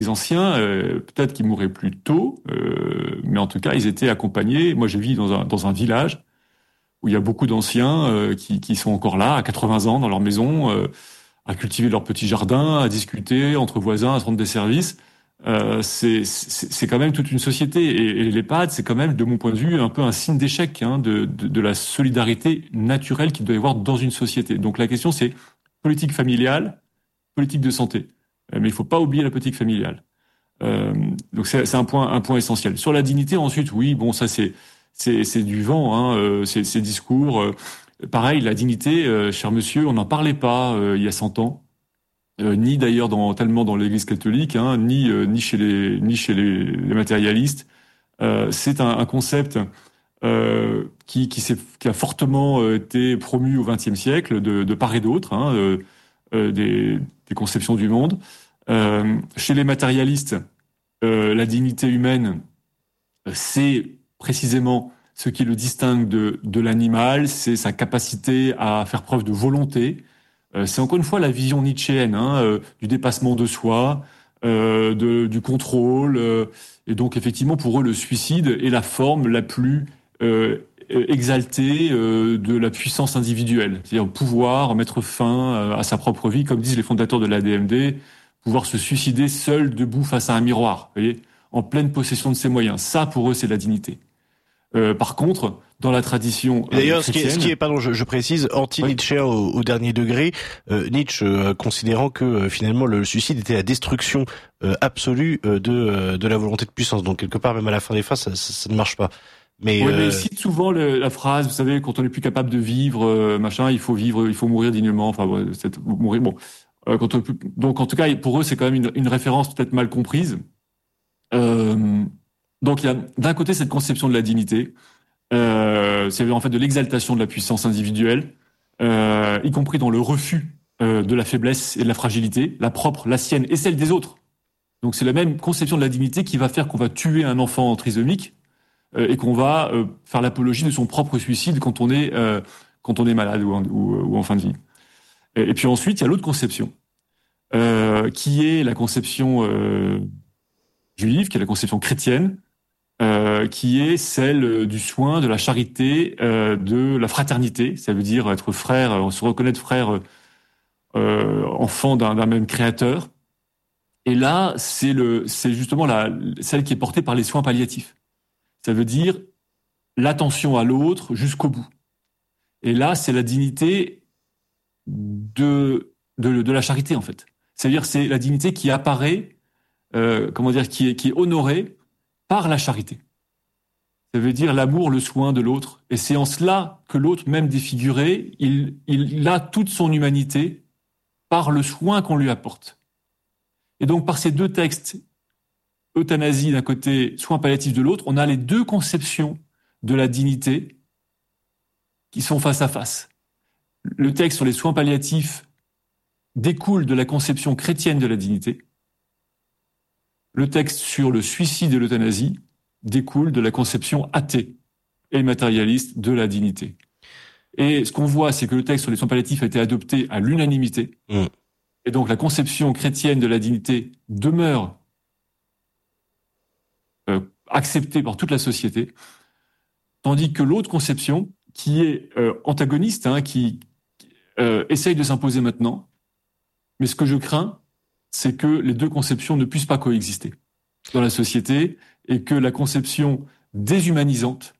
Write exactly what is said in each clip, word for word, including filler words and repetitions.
les anciens, euh, peut-être qu'ils mouraient plus tôt, euh, mais en tout cas, ils étaient accompagnés. Moi, je vis dans un, dans un village où il y a beaucoup d'anciens euh, qui, qui sont encore là, à quatre-vingts ans, dans leur maison, euh, à cultiver leur petit jardin, à discuter entre voisins, à se rendre des services. Euh, c'est, c'est, c'est quand même toute une société. Et, et l'EHPAD, c'est quand même, de mon point de vue, un peu un signe d'échec hein, de, de, de la solidarité naturelle qu'il doit y avoir dans une société. Donc la question, c'est politique familiale, politique de santé. Euh, mais il faut pas oublier la politique familiale. Euh, donc c'est, c'est un point, un point essentiel. Sur la dignité, ensuite, oui, bon, ça c'est, c'est, c'est du vent, hein, euh, c'est, c'est discours. Euh, pareil, la dignité, euh, cher monsieur, on n'en parlait pas euh, il y a cent ans. Euh, ni d'ailleurs dans, tellement dans l'Église catholique, hein, ni euh, ni chez les ni chez les, les matérialistes. Euh, c'est un, un concept euh, qui qui, s'est, qui a fortement euh, été promu au vingtième siècle de, de part et d'autre, hein, euh, euh, des, des conceptions du monde. Euh, chez les matérialistes, euh, la dignité humaine, c'est précisément ce qui le distingue de de l'animal, c'est sa capacité à faire preuve de volonté. Euh, c'est encore une fois la vision nietzschéenne hein, euh, du dépassement de soi, euh, de, du contrôle. Euh, et donc, effectivement, pour eux, le suicide est la forme la plus euh, exaltée euh, de la puissance individuelle. C'est-à-dire pouvoir mettre fin euh, à sa propre vie, comme disent les fondateurs de l'A D M D, pouvoir se suicider seul, debout, face à un miroir, vous voyez, en pleine possession de ses moyens. Ça, pour eux, c'est la dignité. Euh, par contre, dans la tradition Et d'ailleurs, euh, ce qui est, ce qui est, pardon, je, je précise, anti-Nietzschéen oui. au, au dernier degré, euh, Nietzsche euh, considérant que euh, finalement le suicide était la destruction euh, absolue euh, de euh, de la volonté de puissance. Donc quelque part, même à la fin des phrases, ça, ça, ça ne marche pas. Mais, oui, euh... mais il cite souvent le, la phrase, vous savez, quand on n'est plus capable de vivre, euh, machin, il faut vivre, il faut mourir dignement. Enfin, ouais, c'est mourir. Bon, euh, quand on, donc en tout cas, pour eux, c'est quand même une, une référence peut-être mal comprise. Euh, donc il y a d'un côté cette conception de la dignité. Euh, c'est en fait de l'exaltation de la puissance individuelle, euh, y compris dans le refus euh, de la faiblesse et de la fragilité, la propre, la sienne et celle des autres. Donc c'est la même conception de la dignité qui va faire qu'on va tuer un enfant trisomique euh, et qu'on va euh, faire l'apologie de son propre suicide quand on est euh, quand on est malade ou en, ou, ou en fin de vie. Et, et puis ensuite il y a l'autre conception euh, qui est la conception euh, juive, qui est la conception chrétienne. Euh, qui est celle du soin, de la charité, euh, de la fraternité. Ça veut dire être frère, se reconnaître frère, euh, enfant d'un, d'un même créateur. Et là, c'est le, c'est justement la, celle qui est portée par les soins palliatifs. Ça veut dire l'attention à l'autre jusqu'au bout. Et là, c'est la dignité de de, de la charité en fait. C'est-à-dire c'est la dignité qui apparaît, euh, comment dire, qui est qui est honorée par la charité. Ça veut dire l'amour, le soin de l'autre. Et c'est en cela que l'autre, même défiguré, il, il a toute son humanité par le soin qu'on lui apporte. Et donc, par ces deux textes, euthanasie d'un côté, soins palliatifs de l'autre, on a les deux conceptions de la dignité qui sont face à face. Le texte sur les soins palliatifs découle de la conception chrétienne de la dignité. Le texte sur le suicide et l'euthanasie découle de la conception athée et matérialiste de la dignité. Et ce qu'on voit, c'est que le texte sur les soins palliatifs a été adopté à l'unanimité. Mmh. Et donc la conception chrétienne de la dignité demeure euh, acceptée par toute la société, tandis que l'autre conception, qui est euh, antagoniste, hein, qui euh, essaye de s'imposer maintenant, mais ce que je crains, c'est que les deux conceptions ne puissent pas coexister dans la société et que la conception déshumanisante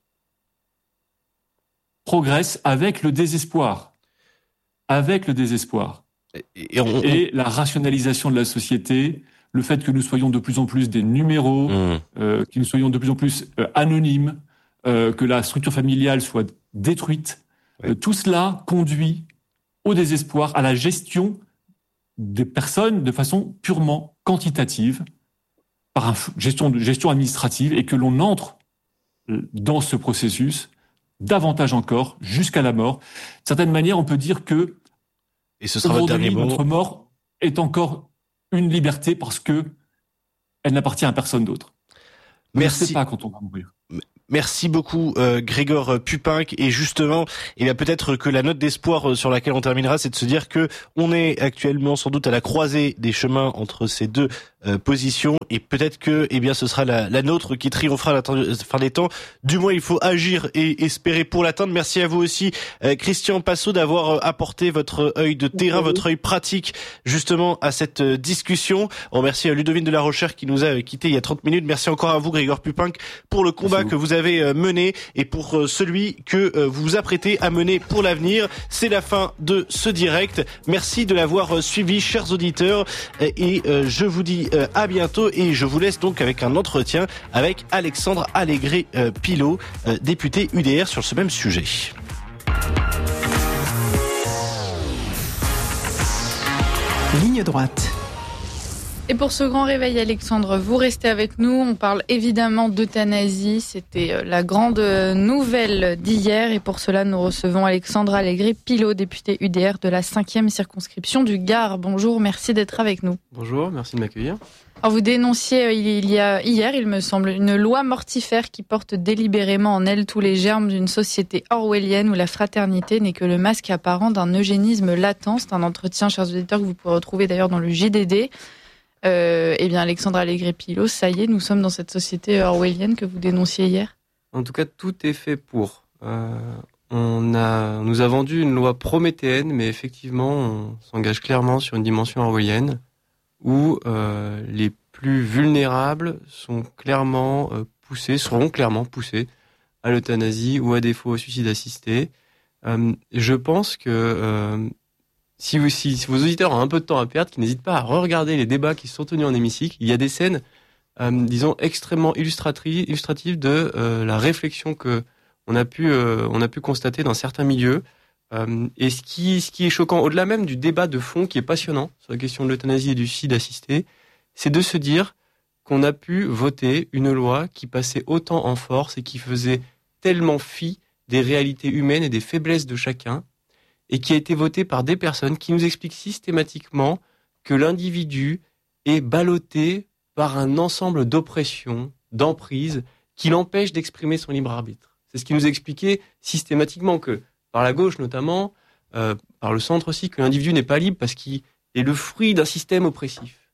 progresse avec le désespoir, avec le désespoir et, et, on, et la rationalisation de la société, le fait que nous soyons de plus en plus des numéros, mmh. euh, que nous soyons de plus en plus euh, anonymes, euh, que la structure familiale soit détruite, oui. euh, tout cela conduit au désespoir, à la gestion des personnes de façon purement quantitative, par une gestion, gestion administrative, et que l'on entre dans ce processus davantage encore jusqu'à la mort. De certaine manière, on peut dire que et ce sera votre dernier mot. Notre mort est encore une liberté parce que elle n'appartient à personne d'autre. On ne sait pas quand on va mourir. Merci beaucoup euh, Grégor Pupinck. Et justement, eh bien peut-être que la note d'espoir sur laquelle on terminera, c'est de se dire que on est actuellement sans doute à la croisée des chemins entre ces deux euh, positions, et peut-être que eh bien ce sera la, la nôtre qui triomphera à la fin des temps. Du moins, il faut agir et espérer pour l'atteindre. Merci à vous aussi, euh, Christian Passot, d'avoir apporté votre œil de terrain, oui. votre œil pratique justement à cette discussion. On remercie Ludovine de la Rochère qui nous a quitté il y a trente minutes. Merci encore à vous, Grégor Pupinck, pour le combat que vous avez mené et pour celui que vous vous apprêtez à mener pour l'avenir. C'est la fin de ce direct. Merci de l'avoir suivi, chers auditeurs, et je vous dis à bientôt, et je vous laisse donc avec un entretien avec Alexandre Allégret-Pilot, député U D R, sur ce même sujet. Ligne droite. Et pour ce grand réveil, Alexandre, vous restez avec nous. On parle évidemment d'euthanasie. C'était la grande nouvelle d'hier. Et pour cela, nous recevons Alexandre Allégret-Pilot, député U D R de la cinquième circonscription du Gard. Bonjour, merci d'être avec nous. Bonjour, merci de m'accueillir. Alors vous dénonciez il y a hier, il me semble, une loi mortifère qui porte délibérément en elle tous les germes d'une société orwellienne où la fraternité n'est que le masque apparent d'un eugénisme latent. C'est un entretien, chers auditeurs, que vous pourrez retrouver d'ailleurs dans le J D D. Euh, eh bien, Alexandre Allégret-Pilot, ça y est, nous sommes dans cette société orwellienne que vous dénonciez hier. En tout cas, tout est fait pour. Euh, on a, on nous a vendu une loi prométhéenne, mais effectivement, on s'engage clairement sur une dimension orwellienne où euh, les plus vulnérables sont clairement euh, poussés, seront clairement poussés à l'euthanasie ou à défaut au suicide assisté. Euh, je pense que euh, Si, vous, si, si vos auditeurs ont un peu de temps à perdre, qu'ils n'hésitent pas à re-regarder les débats qui se sont tenus en hémicycle. Il y a des scènes, euh, disons, extrêmement illustratives, illustratives de euh, la réflexion que on a pu, euh, on a pu constater dans certains milieux. Euh, et ce qui, ce qui est choquant, au-delà même du débat de fond qui est passionnant sur la question de l'euthanasie et du suicide assisté, c'est de se dire qu'on a pu voter une loi qui passait autant en force et qui faisait tellement fi des réalités humaines et des faiblesses de chacun, et qui a été voté par des personnes qui nous expliquent systématiquement que l'individu est ballotté par un ensemble d'oppressions, d'emprises, qui l'empêchent d'exprimer son libre arbitre. C'est ce qui nous expliquait systématiquement que, par la gauche notamment, euh, par le centre aussi, que l'individu n'est pas libre parce qu'il est le fruit d'un système oppressif.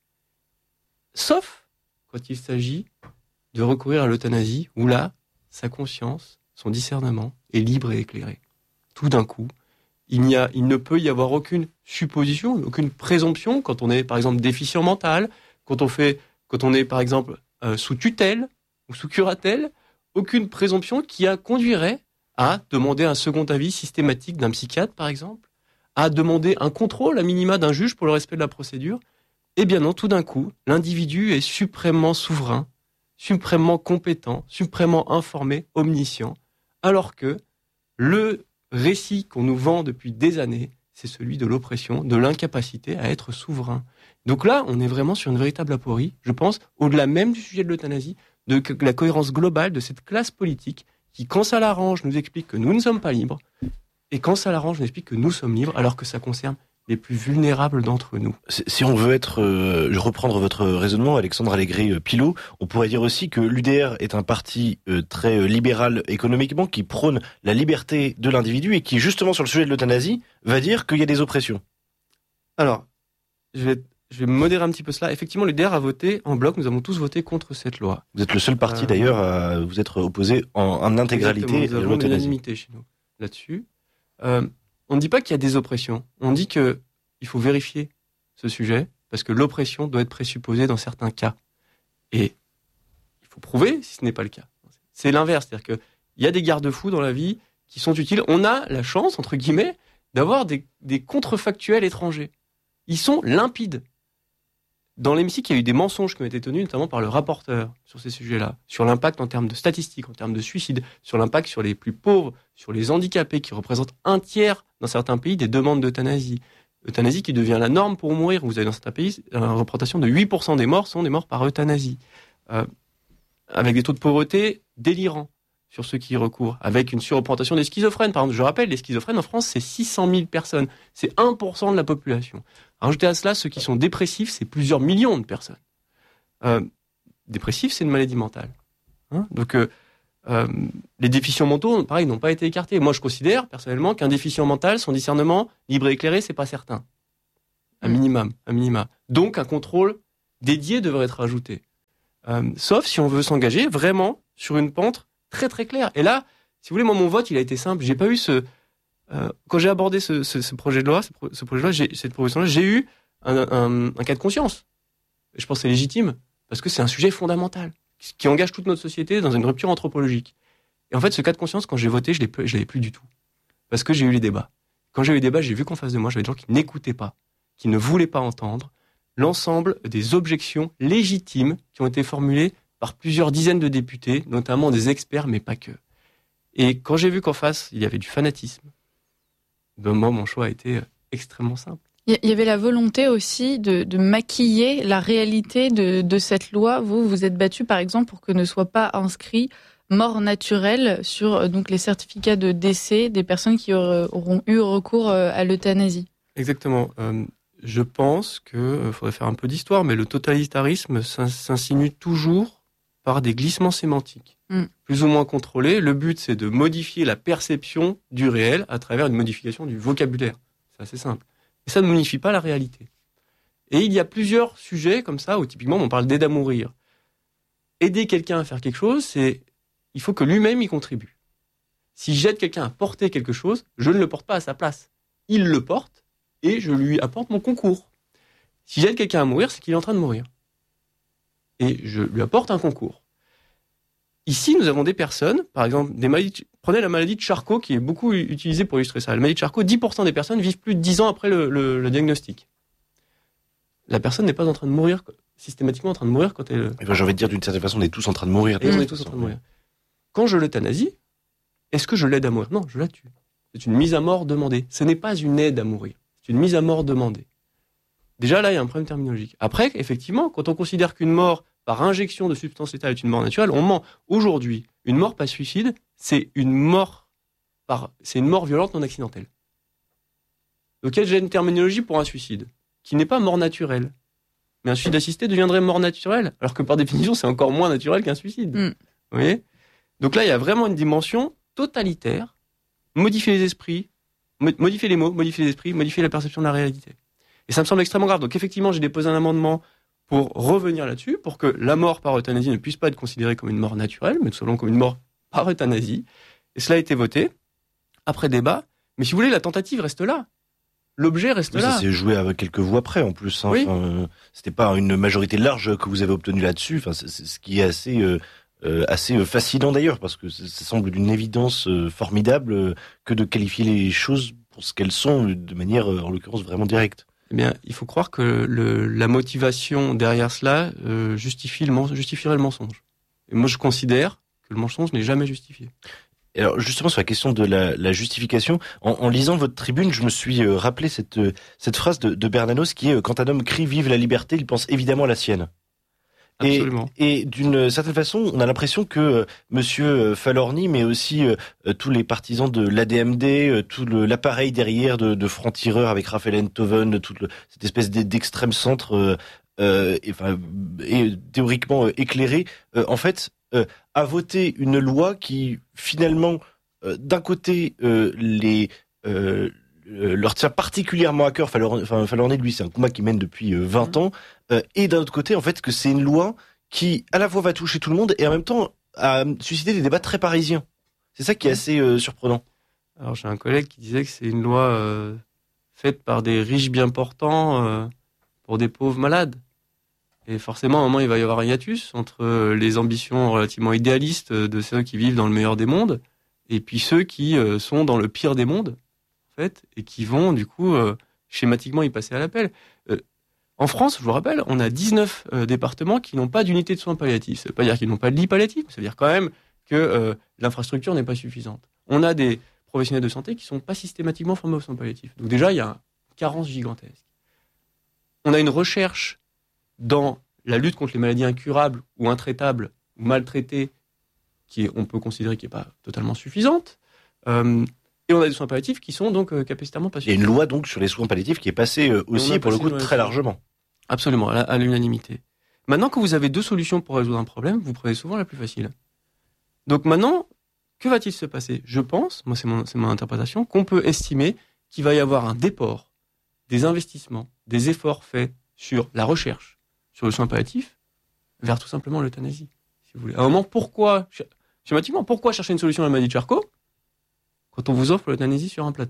Sauf quand il s'agit de recourir à l'euthanasie, où là, sa conscience, son discernement est libre et éclairé. Tout d'un coup, Il, n'y a, il ne peut y avoir aucune supposition, aucune présomption quand on est, par exemple, déficient mental, quand on fait, quand on est, par exemple, euh, sous tutelle ou sous curatelle, aucune présomption qui a conduirait à demander un second avis systématique d'un psychiatre, par exemple, à demander un contrôle à minima d'un juge pour le respect de la procédure. Eh bien non, tout d'un coup, l'individu est suprêmement souverain, suprêmement compétent, suprêmement informé, omniscient, alors que le récit qu'on nous vend depuis des années, c'est celui de l'oppression, de l'incapacité à être souverain. Donc là, on est vraiment sur une véritable aporie, je pense, au-delà même du sujet de l'euthanasie, de la cohérence globale de cette classe politique qui, quand ça l'arrange, nous explique que nous ne sommes pas libres, et quand ça l'arrange, nous explique que nous sommes libres, alors que ça concerne les plus vulnérables d'entre nous. Si on veut être, euh, reprendre votre raisonnement, Alexandre Allégret-Pilot, on pourrait dire aussi que l'U D R est un parti euh, très libéral économiquement, qui prône la liberté de l'individu et qui, justement, sur le sujet de l'euthanasie, va dire qu'il y a des oppressions. Alors, je vais, je vais modérer un petit peu cela. Effectivement, l'U D R a voté en bloc, nous avons tous voté contre cette loi. Vous êtes le seul parti, euh, d'ailleurs, à vous être opposé en, en intégralité à l'euthanasie. Nous avons une unanimité chez nous là-dessus. Euh, On ne dit pas qu'il y a des oppressions. On dit que il faut vérifier ce sujet parce que l'oppression doit être présupposée dans certains cas. Et il faut prouver si ce n'est pas le cas. C'est l'inverse. C'est-à-dire qu'il y a des garde-fous dans la vie qui sont utiles. On a la chance, entre guillemets, d'avoir des, des contrefactuels étrangers. Ils sont limpides. Dans l'hémicycle, il y a eu des mensonges qui ont été tenus, notamment par le rapporteur, sur ces sujets-là, sur l'impact en termes de statistiques, en termes de suicides, sur l'impact sur les plus pauvres, sur les handicapés, qui représentent un tiers, dans certains pays, des demandes d'euthanasie. Euthanasie qui devient la norme pour mourir. Vous avez dans certains pays, une représentation de huit pour cent des morts sont des morts par euthanasie. Euh, avec des taux de pauvreté délirants sur ceux qui y recourent, avec une surreprésentation des schizophrènes. Par exemple, je rappelle, les schizophrènes en France, c'est six cent mille personnes. C'est un pour cent de la population. Ajoutez à cela, ceux qui sont dépressifs, c'est plusieurs millions de personnes. Euh, dépressif, c'est une maladie mentale. Hein Donc, euh, Euh, les déficients mentaux, pareil, n'ont pas été écartés. Moi, je considère personnellement qu'un déficient mental, son discernement libre et éclairé, c'est pas certain. Un minimum, un minima. Donc, un contrôle dédié devrait être ajouté. Euh, sauf si on veut s'engager vraiment sur une pente très très claire. Et là, si vous voulez, moi, mon vote, il a été simple. J'ai pas eu ce euh, quand j'ai abordé ce, ce, ce projet de loi, ce, pro, ce projet de loi, j'ai, cette proposition-là, j'ai eu un, un, un cas de conscience. Et je pense que c'est légitime parce que c'est un sujet fondamental qui engage toute notre société dans une rupture anthropologique. Et en fait, ce cas de conscience, quand j'ai voté, je l'ai, je l'avais plus du tout. Parce que j'ai eu les débats. Quand j'ai eu les débats, j'ai vu qu'en face de moi, j'avais des gens qui n'écoutaient pas, qui ne voulaient pas entendre l'ensemble des objections légitimes qui ont été formulées par plusieurs dizaines de députés, notamment des experts, mais pas que. Et quand j'ai vu qu'en face, il y avait du fanatisme, ben moi, mon choix a été extrêmement simple. Il y avait la volonté aussi de, de maquiller la réalité de, de cette loi. Vous, vous êtes battu, par exemple, pour que ne soit pas inscrit mort naturelle sur donc les certificats de décès des personnes qui auront, auront eu recours à l'euthanasie. Exactement. Euh, je pense qu'il euh, faudrait faire un peu d'histoire, mais le totalitarisme s'insinue toujours par des glissements sémantiques, mm. plus ou moins contrôlés. Le but, c'est de modifier la perception du réel à travers une modification du vocabulaire. C'est assez simple. Et ça ne modifie pas la réalité. Et il y a plusieurs sujets comme ça où typiquement on parle d'aider à mourir. Aider quelqu'un à faire quelque chose, c'est il faut que lui-même y contribue. Si j'aide quelqu'un à porter quelque chose, je ne le porte pas à sa place. Il le porte et je lui apporte mon concours. Si j'aide quelqu'un à mourir, c'est qu'il est en train de mourir. Et je lui apporte un concours. Ici, nous avons des personnes, par exemple, des maladies. Prenez la maladie de Charcot, qui est beaucoup utilisée pour illustrer ça. La maladie de Charcot, dix pour cent des personnes vivent plus de dix ans après le, le, le diagnostic. La personne n'est pas en train de mourir, systématiquement en train de mourir quand elle... Enfin, j'ai envie de dire, d'une certaine façon, on est tous en train de mourir. Et on est tous en train de mourir. Quand je l'euthanasie, est-ce que je l'aide à mourir ? Non, je la tue. C'est une mise à mort demandée. Ce n'est pas une aide à mourir. C'est une mise à mort demandée. Déjà, là, il y a un problème terminologique. Après, effectivement, quand on considère qu'une mort par injection de substance létale est une mort naturelle, on ment. Aujourd'hui, une mort pas suicide, c'est une mort par, c'est une mort violente non accidentelle. Donc, il y a une terminologie pour un suicide, qui n'est pas mort naturelle. Mais un suicide assisté deviendrait mort naturelle, alors que par définition, c'est encore moins naturel qu'un suicide. Mm. Vous voyez ? Donc là, il y a vraiment une dimension totalitaire, modifier les esprits, modifier les mots, modifier les esprits, modifier la perception de la réalité. Et ça me semble extrêmement grave. Donc effectivement, j'ai déposé un amendement pour revenir là-dessus, pour que la mort par euthanasie ne puisse pas être considérée comme une mort naturelle, mais tout simplement comme une mort par euthanasie. Et cela a été voté, après débat. Mais si vous voulez, la tentative reste là. L'objet reste oui, là. Ça s'est joué avec quelques voix près, en plus. Hein. Oui. Enfin, euh, c'était pas une majorité large que vous avez obtenue là-dessus. Enfin, c'est, c'est ce qui est assez... Euh... Euh, assez fascinant d'ailleurs, parce que ça, ça semble d'une évidence euh, formidable euh, que de qualifier les choses pour ce qu'elles sont de manière, euh, en l'occurrence, vraiment directe. Eh bien, il faut croire que le, la motivation derrière cela euh, justifie le, justifierait le mensonge. Et moi, je considère que le mensonge n'est jamais justifié. Et alors, justement, sur la question de la, la justification, en, en lisant votre tribune, je me suis euh, rappelé cette, euh, cette phrase de, de Bernanos qui est euh, « Quand un homme crie « Vive la liberté », il pense évidemment à la sienne ». Et, et d'une certaine façon, on a l'impression que euh, Monsieur Falorni, mais aussi euh, tous les partisans de l'A D M D, euh, tout le, l'appareil derrière de, de francs-tireurs avec Raphaël Enthoven, toute le, cette espèce d'extrême centre, euh, euh, et, enfin, et théoriquement euh, éclairé, euh, en fait, euh, a voté une loi qui finalement, euh, d'un côté, euh, les euh, leur tient particulièrement à cœur. Falorni, enfin, Falorni, lui, c'est un combat qui mène depuis euh, vingt ans. Euh, et d'un autre côté, en fait, que c'est une loi qui, à la fois, va toucher tout le monde et en même temps a suscité des débats très parisiens. C'est ça qui est assez euh, surprenant. Alors, j'ai un collègue qui disait que c'est une loi euh, faite par des riches bien portants euh, pour des pauvres malades. Et forcément, à un moment, il va y avoir un hiatus entre les ambitions relativement idéalistes de ceux qui vivent dans le meilleur des mondes et puis ceux qui euh, sont dans le pire des mondes. Fait, et qui vont, du coup, euh, schématiquement y passer à l'appel. Euh, en France, je vous rappelle, on a dix-neuf euh, départements qui n'ont pas d'unité de soins palliatifs. Ça ne veut pas dire qu'ils n'ont pas de lit palliatif, ça veut dire quand même que euh, l'infrastructure n'est pas suffisante. On a des professionnels de santé qui ne sont pas systématiquement formés aux soins palliatifs. Donc déjà, il y a une carence gigantesque. On a une recherche dans la lutte contre les maladies incurables ou intraitables ou maltraitées qui est, on peut considérer qui n'est pas totalement suffisante. Euh, Et on a des soins palliatifs qui sont donc euh, capacitairement pas suffisants. Il y a une loi donc sur les soins palliatifs qui est passée euh, aussi, pour le coup, très largement. Absolument, à, à l'unanimité. Maintenant que vous avez deux solutions pour résoudre un problème, vous prenez souvent la plus facile. Donc maintenant, que va-t-il se passer ? Je pense, moi c'est mon, c'est mon interprétation, qu'on peut estimer qu'il va y avoir un déport des investissements, des efforts faits sur la recherche, sur le soin palliatif, vers tout simplement l'euthanasie, si vous voulez. À un moment, pourquoi, schématiquement, pourquoi chercher une solution à la maladie de Charcot quand on vous offre l'euthanasie sur un plateau ?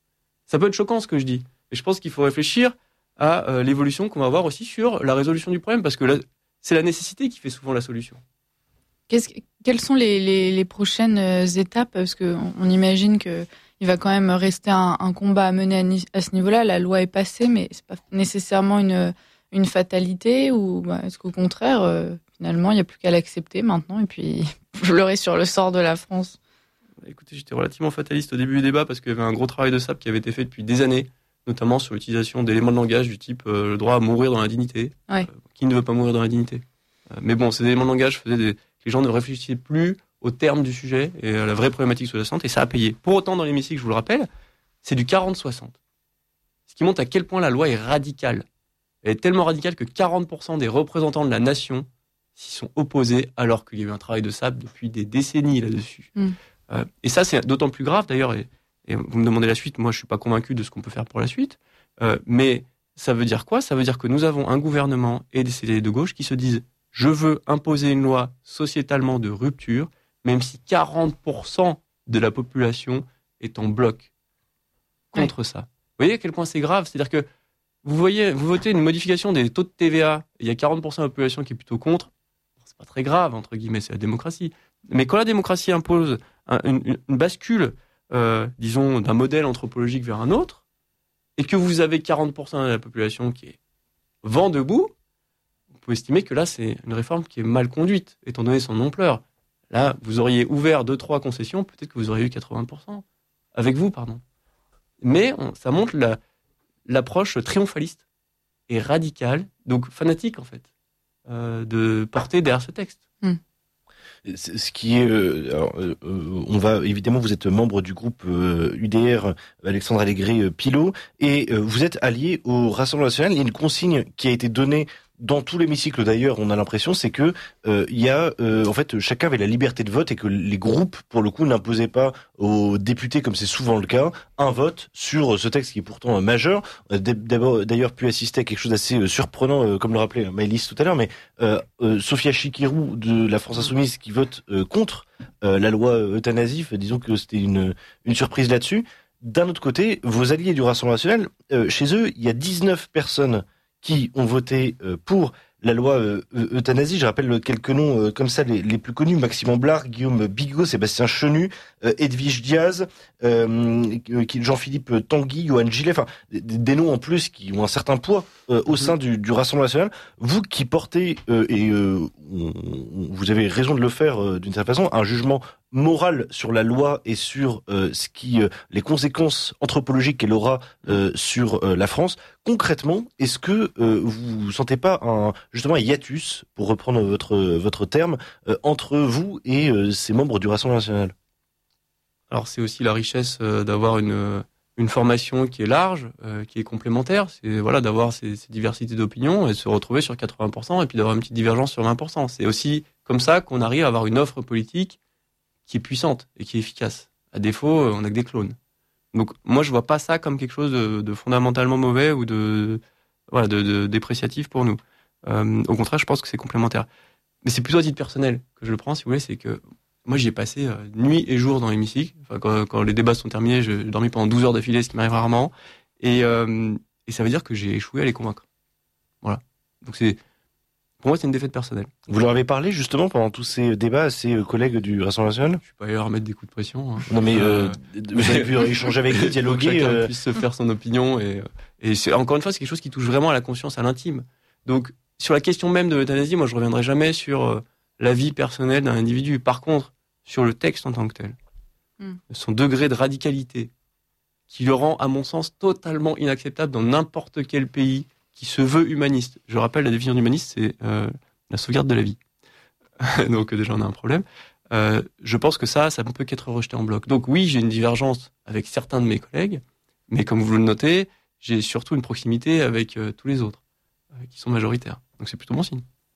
Ça peut être choquant ce que je dis, mais je pense qu'il faut réfléchir à euh, l'évolution qu'on va avoir aussi sur la résolution du problème, parce que là, c'est la nécessité qui fait souvent la solution. Qu'est-ce, quelles sont les, les, les prochaines étapes ? Parce qu'on on imagine qu'il va quand même rester un, un combat à mener à, à ce niveau-là. La loi est passée, mais c'est pas nécessairement une, une fatalité, ou bah, est-ce qu'au contraire, euh, finalement, il n'y a plus qu'à l'accepter maintenant et puis pleurer sur le sort de la France ? Écoutez, j'étais relativement fataliste au début du débat parce qu'il y avait un gros travail de sape qui avait été fait depuis des années, notamment sur l'utilisation d'éléments de langage du type euh, le droit à mourir dans la dignité. Ouais. Euh, qui ne veut pas mourir dans la dignité ? euh, Mais bon, ces éléments de langage faisaient des... les gens ne réfléchissaient plus au terme du sujet et à la vraie problématique sous-jacente, et ça a payé. Pour autant, dans l'hémicycle, je vous le rappelle, c'est du quarante soixante. Ce qui montre à quel point la loi est radicale. Elle est tellement radicale que quarante pour cent des représentants de la nation s'y sont opposés, alors qu'il y a eu un travail de sape depuis des décennies là-dessus. Mm. Euh, et ça, c'est d'autant plus grave, d'ailleurs, et, et vous me demandez la suite, moi je suis pas convaincu de ce qu'on peut faire pour la suite, euh, mais ça veut dire quoi ? Ça veut dire que nous avons un gouvernement et des C D de gauche qui se disent « Je veux imposer une loi sociétalement de rupture, même si quarante pour cent de la population est en bloc contre oui. ça. » Vous voyez à quel point c'est grave ? C'est-à-dire que vous voyez, vous votez une modification des taux de T V A, il y a quarante pour cent de la population qui est plutôt contre, c'est pas très grave, entre guillemets, c'est la démocratie. Mais quand la démocratie impose un, une, une bascule, euh, disons, d'un modèle anthropologique vers un autre, et que vous avez quarante pour cent de la population qui est vent debout, vous pouvez estimer que là, c'est une réforme qui est mal conduite, étant donné son ampleur. Là, vous auriez ouvert deux, trois concessions, peut-être que vous auriez eu quatre-vingts pour cent. Avec vous, pardon. Mais on, ça montre la, l'approche triomphaliste et radicale, donc fanatique en fait, euh, de porter derrière ce texte. Mmh. Ce qui est, euh, alors, euh, on va évidemment, vous êtes membre du groupe euh, U D R, Alexandre Allégret-Pilot, et euh, vous êtes allié au Rassemblement national. Il y a une consigne qui a été donnée dans tout l'hémicycle d'ailleurs, on a l'impression, c'est que euh, il y a, euh, en fait, chacun avait la liberté de vote et que les groupes, pour le coup, n'imposaient pas aux députés, comme c'est souvent le cas, un vote sur ce texte qui est pourtant majeur. D'abord, d'ailleurs, pu assister à quelque chose d'assez surprenant, euh, comme le rappelait Maëlys tout à l'heure, mais euh, euh, Sophia Chikirou de la France Insoumise qui vote euh, contre euh, la loi euthanasie, disons que c'était une, une surprise là-dessus. D'un autre côté, vos alliés du Rassemblement national, euh, chez eux, il y a dix-neuf personnes qui ont voté pour la loi euthanasie. Je rappelle quelques noms comme ça, les, les plus connus: Maxime Amblard, Guillaume Bigot, Sébastien Chenu, Edwige Diaz, euh, Jean-Philippe Tanguy, Johan Gillet, enfin des, des noms en plus qui ont un certain poids euh, au sein du, du Rassemblement national. Vous qui portez, euh, et euh, on, on, vous avez raison de le faire euh, d'une certaine façon, un jugement moral sur la loi et sur euh, ce qui, euh, les conséquences anthropologiques qu'elle aura euh, sur euh, la France. Concrètement, est-ce que euh, vous sentez pas un, justement un hiatus, pour reprendre votre votre terme, euh, entre vous et euh, ces membres du Rassemblement national ? Alors c'est aussi la richesse euh, d'avoir une une formation qui est large, euh, qui est complémentaire. C'est voilà d'avoir ces, ces diversités d'opinions et de se retrouver sur quatre-vingts pour cent et puis d'avoir une petite divergence sur vingt pour cent. C'est aussi comme ça qu'on arrive à avoir une offre politique qui est puissante et qui est efficace. À défaut, on n'a que des clones. Donc moi, je vois pas ça comme quelque chose de, de fondamentalement mauvais ou de voilà de, de dépréciatif pour nous. Euh, au contraire, je pense que c'est complémentaire. Mais c'est plutôt à titre personnel que je le prends, si vous voulez. C'est que moi, j'y ai passé euh, nuit et jour dans l'hémicycle. Enfin, quand, quand les débats sont terminés, j'ai dormi pendant douze heures d'affilée, ce qui m'arrive rarement. Et, euh, et ça veut dire que j'ai échoué à les convaincre. Voilà. Donc c'est Pour moi, c'est une défaite personnelle. Vous leur avez parlé justement pendant tous ces débats à ces collègues du Rassemblement national ? Je suis pas allé leur mettre des coups de pression. Hein. Non, mais euh, euh, vous avez pu échanger avec eux, dialoguer. Que chacun euh... puisse se faire son opinion. Et, et c'est, encore une fois, c'est quelque chose qui touche vraiment à la conscience, à l'intime. Donc, sur la question même de l'euthanasie, moi, je reviendrai jamais sur euh, la vie personnelle d'un individu. Par contre, sur le texte en tant que tel, mm. son degré de radicalité, qui le rend, à mon sens, totalement inacceptable dans n'importe quel pays qui se veut humaniste. Je rappelle, la définition d'humaniste, c'est euh, la sauvegarde de la vie. Donc déjà, on a un problème. Euh, je pense que ça, ça ne peut qu'être rejeté en bloc. Donc oui, j'ai une divergence avec certains de mes collègues, mais comme vous le notez, j'ai surtout une proximité avec euh, tous les autres, euh, qui sont majoritaires. Donc c'est plutôt bon signe.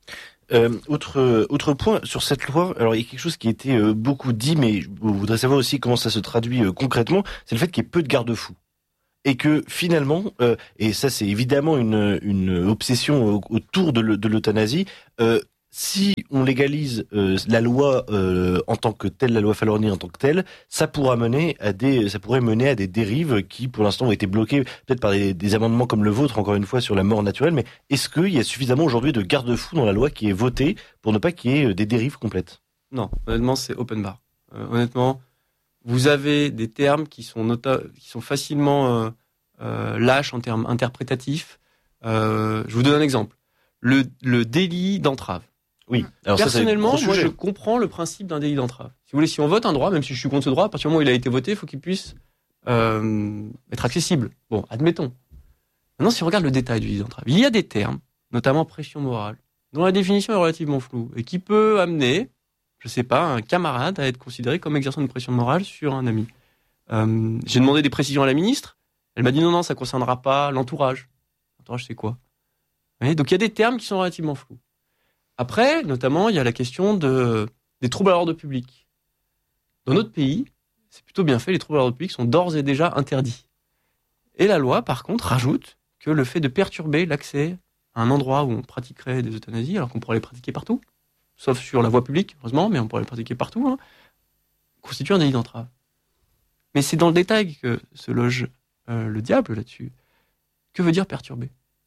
Euh, autre autre point sur cette loi, alors il y a quelque chose qui a été euh, beaucoup dit, mais je voudrais savoir aussi comment ça se traduit euh, concrètement, c'est le fait qu'il y ait peu de garde-fous. Et que finalement, euh, et ça c'est évidemment une, une obsession autour de, de l'euthanasie, euh, si on légalise euh, la loi euh, en tant que telle, la loi Falorni en tant que telle, ça pourra mener à des, ça pourrait mener à des dérives qui, pour l'instant, ont été bloquées peut-être par des, des amendements comme le vôtre, encore une fois, sur la mort naturelle. Mais est-ce qu'il y a suffisamment aujourd'hui de garde-fous dans la loi qui est votée pour ne pas qu'il y ait des dérives complètes ? Non, honnêtement, c'est open bar. Euh, honnêtement, vous avez des termes qui sont nota- qui sont facilement euh, euh, lâches en termes interprétatifs. Euh, je vous donne un exemple. Le, le délit d'entrave. Oui. Alors personnellement, ça, c'est moi, je comprends le principe d'un délit d'entrave. Si vous voulez, si on vote un droit, même si je suis contre ce droit, à partir du moment où il a été voté, il faut qu'il puisse euh, être accessible. Bon, admettons. Maintenant, si on regarde le détail du délit d'entrave, il y a des termes, notamment pression morale, dont la définition est relativement floue et qui peut amener, je sais pas, un camarade à être considéré comme exerçant une pression morale sur un ami. Euh, j'ai demandé des précisions à la ministre. Elle m'a dit non, non, ça concernera pas l'entourage. L'entourage, c'est quoi ? Vous voyez, donc il y a des termes qui sont relativement flous. Après, notamment, il y a la question de, des troubles à l'ordre public. Dans notre pays, c'est plutôt bien fait, les troubles à l'ordre public sont d'ores et déjà interdits. Et la loi, par contre, rajoute que le fait de perturber l'accès à un endroit où on pratiquerait des euthanasies, alors qu'on pourrait les pratiquer partout, sauf sur la voie publique, heureusement, mais on pourrait les pratiquer partout, hein, constitue un délit d'entrave. Mais c'est dans le détail que se loge euh, le diable là-dessus. Que veut dire perturber ?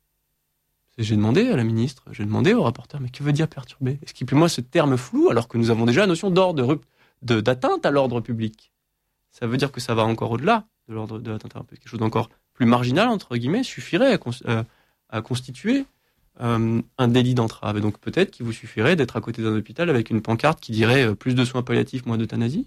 J'ai demandé à la ministre, j'ai demandé au rapporteur, mais que veut dire perturber ? Expliquez-moi ce terme flou, alors que nous avons déjà la notion d'ordre, de, d'atteinte à l'ordre public. Ça veut dire que ça va encore au-delà de l'ordre de l'atteinte à l'ordre public. Quelque chose d'encore plus marginal, entre guillemets, suffirait à, cons- euh, à constituer euh, un délit d'entrave. Et donc peut-être qu'il vous suffirait d'être à côté d'un hôpital avec une pancarte qui dirait euh, plus de soins palliatifs, moins d'euthanasie,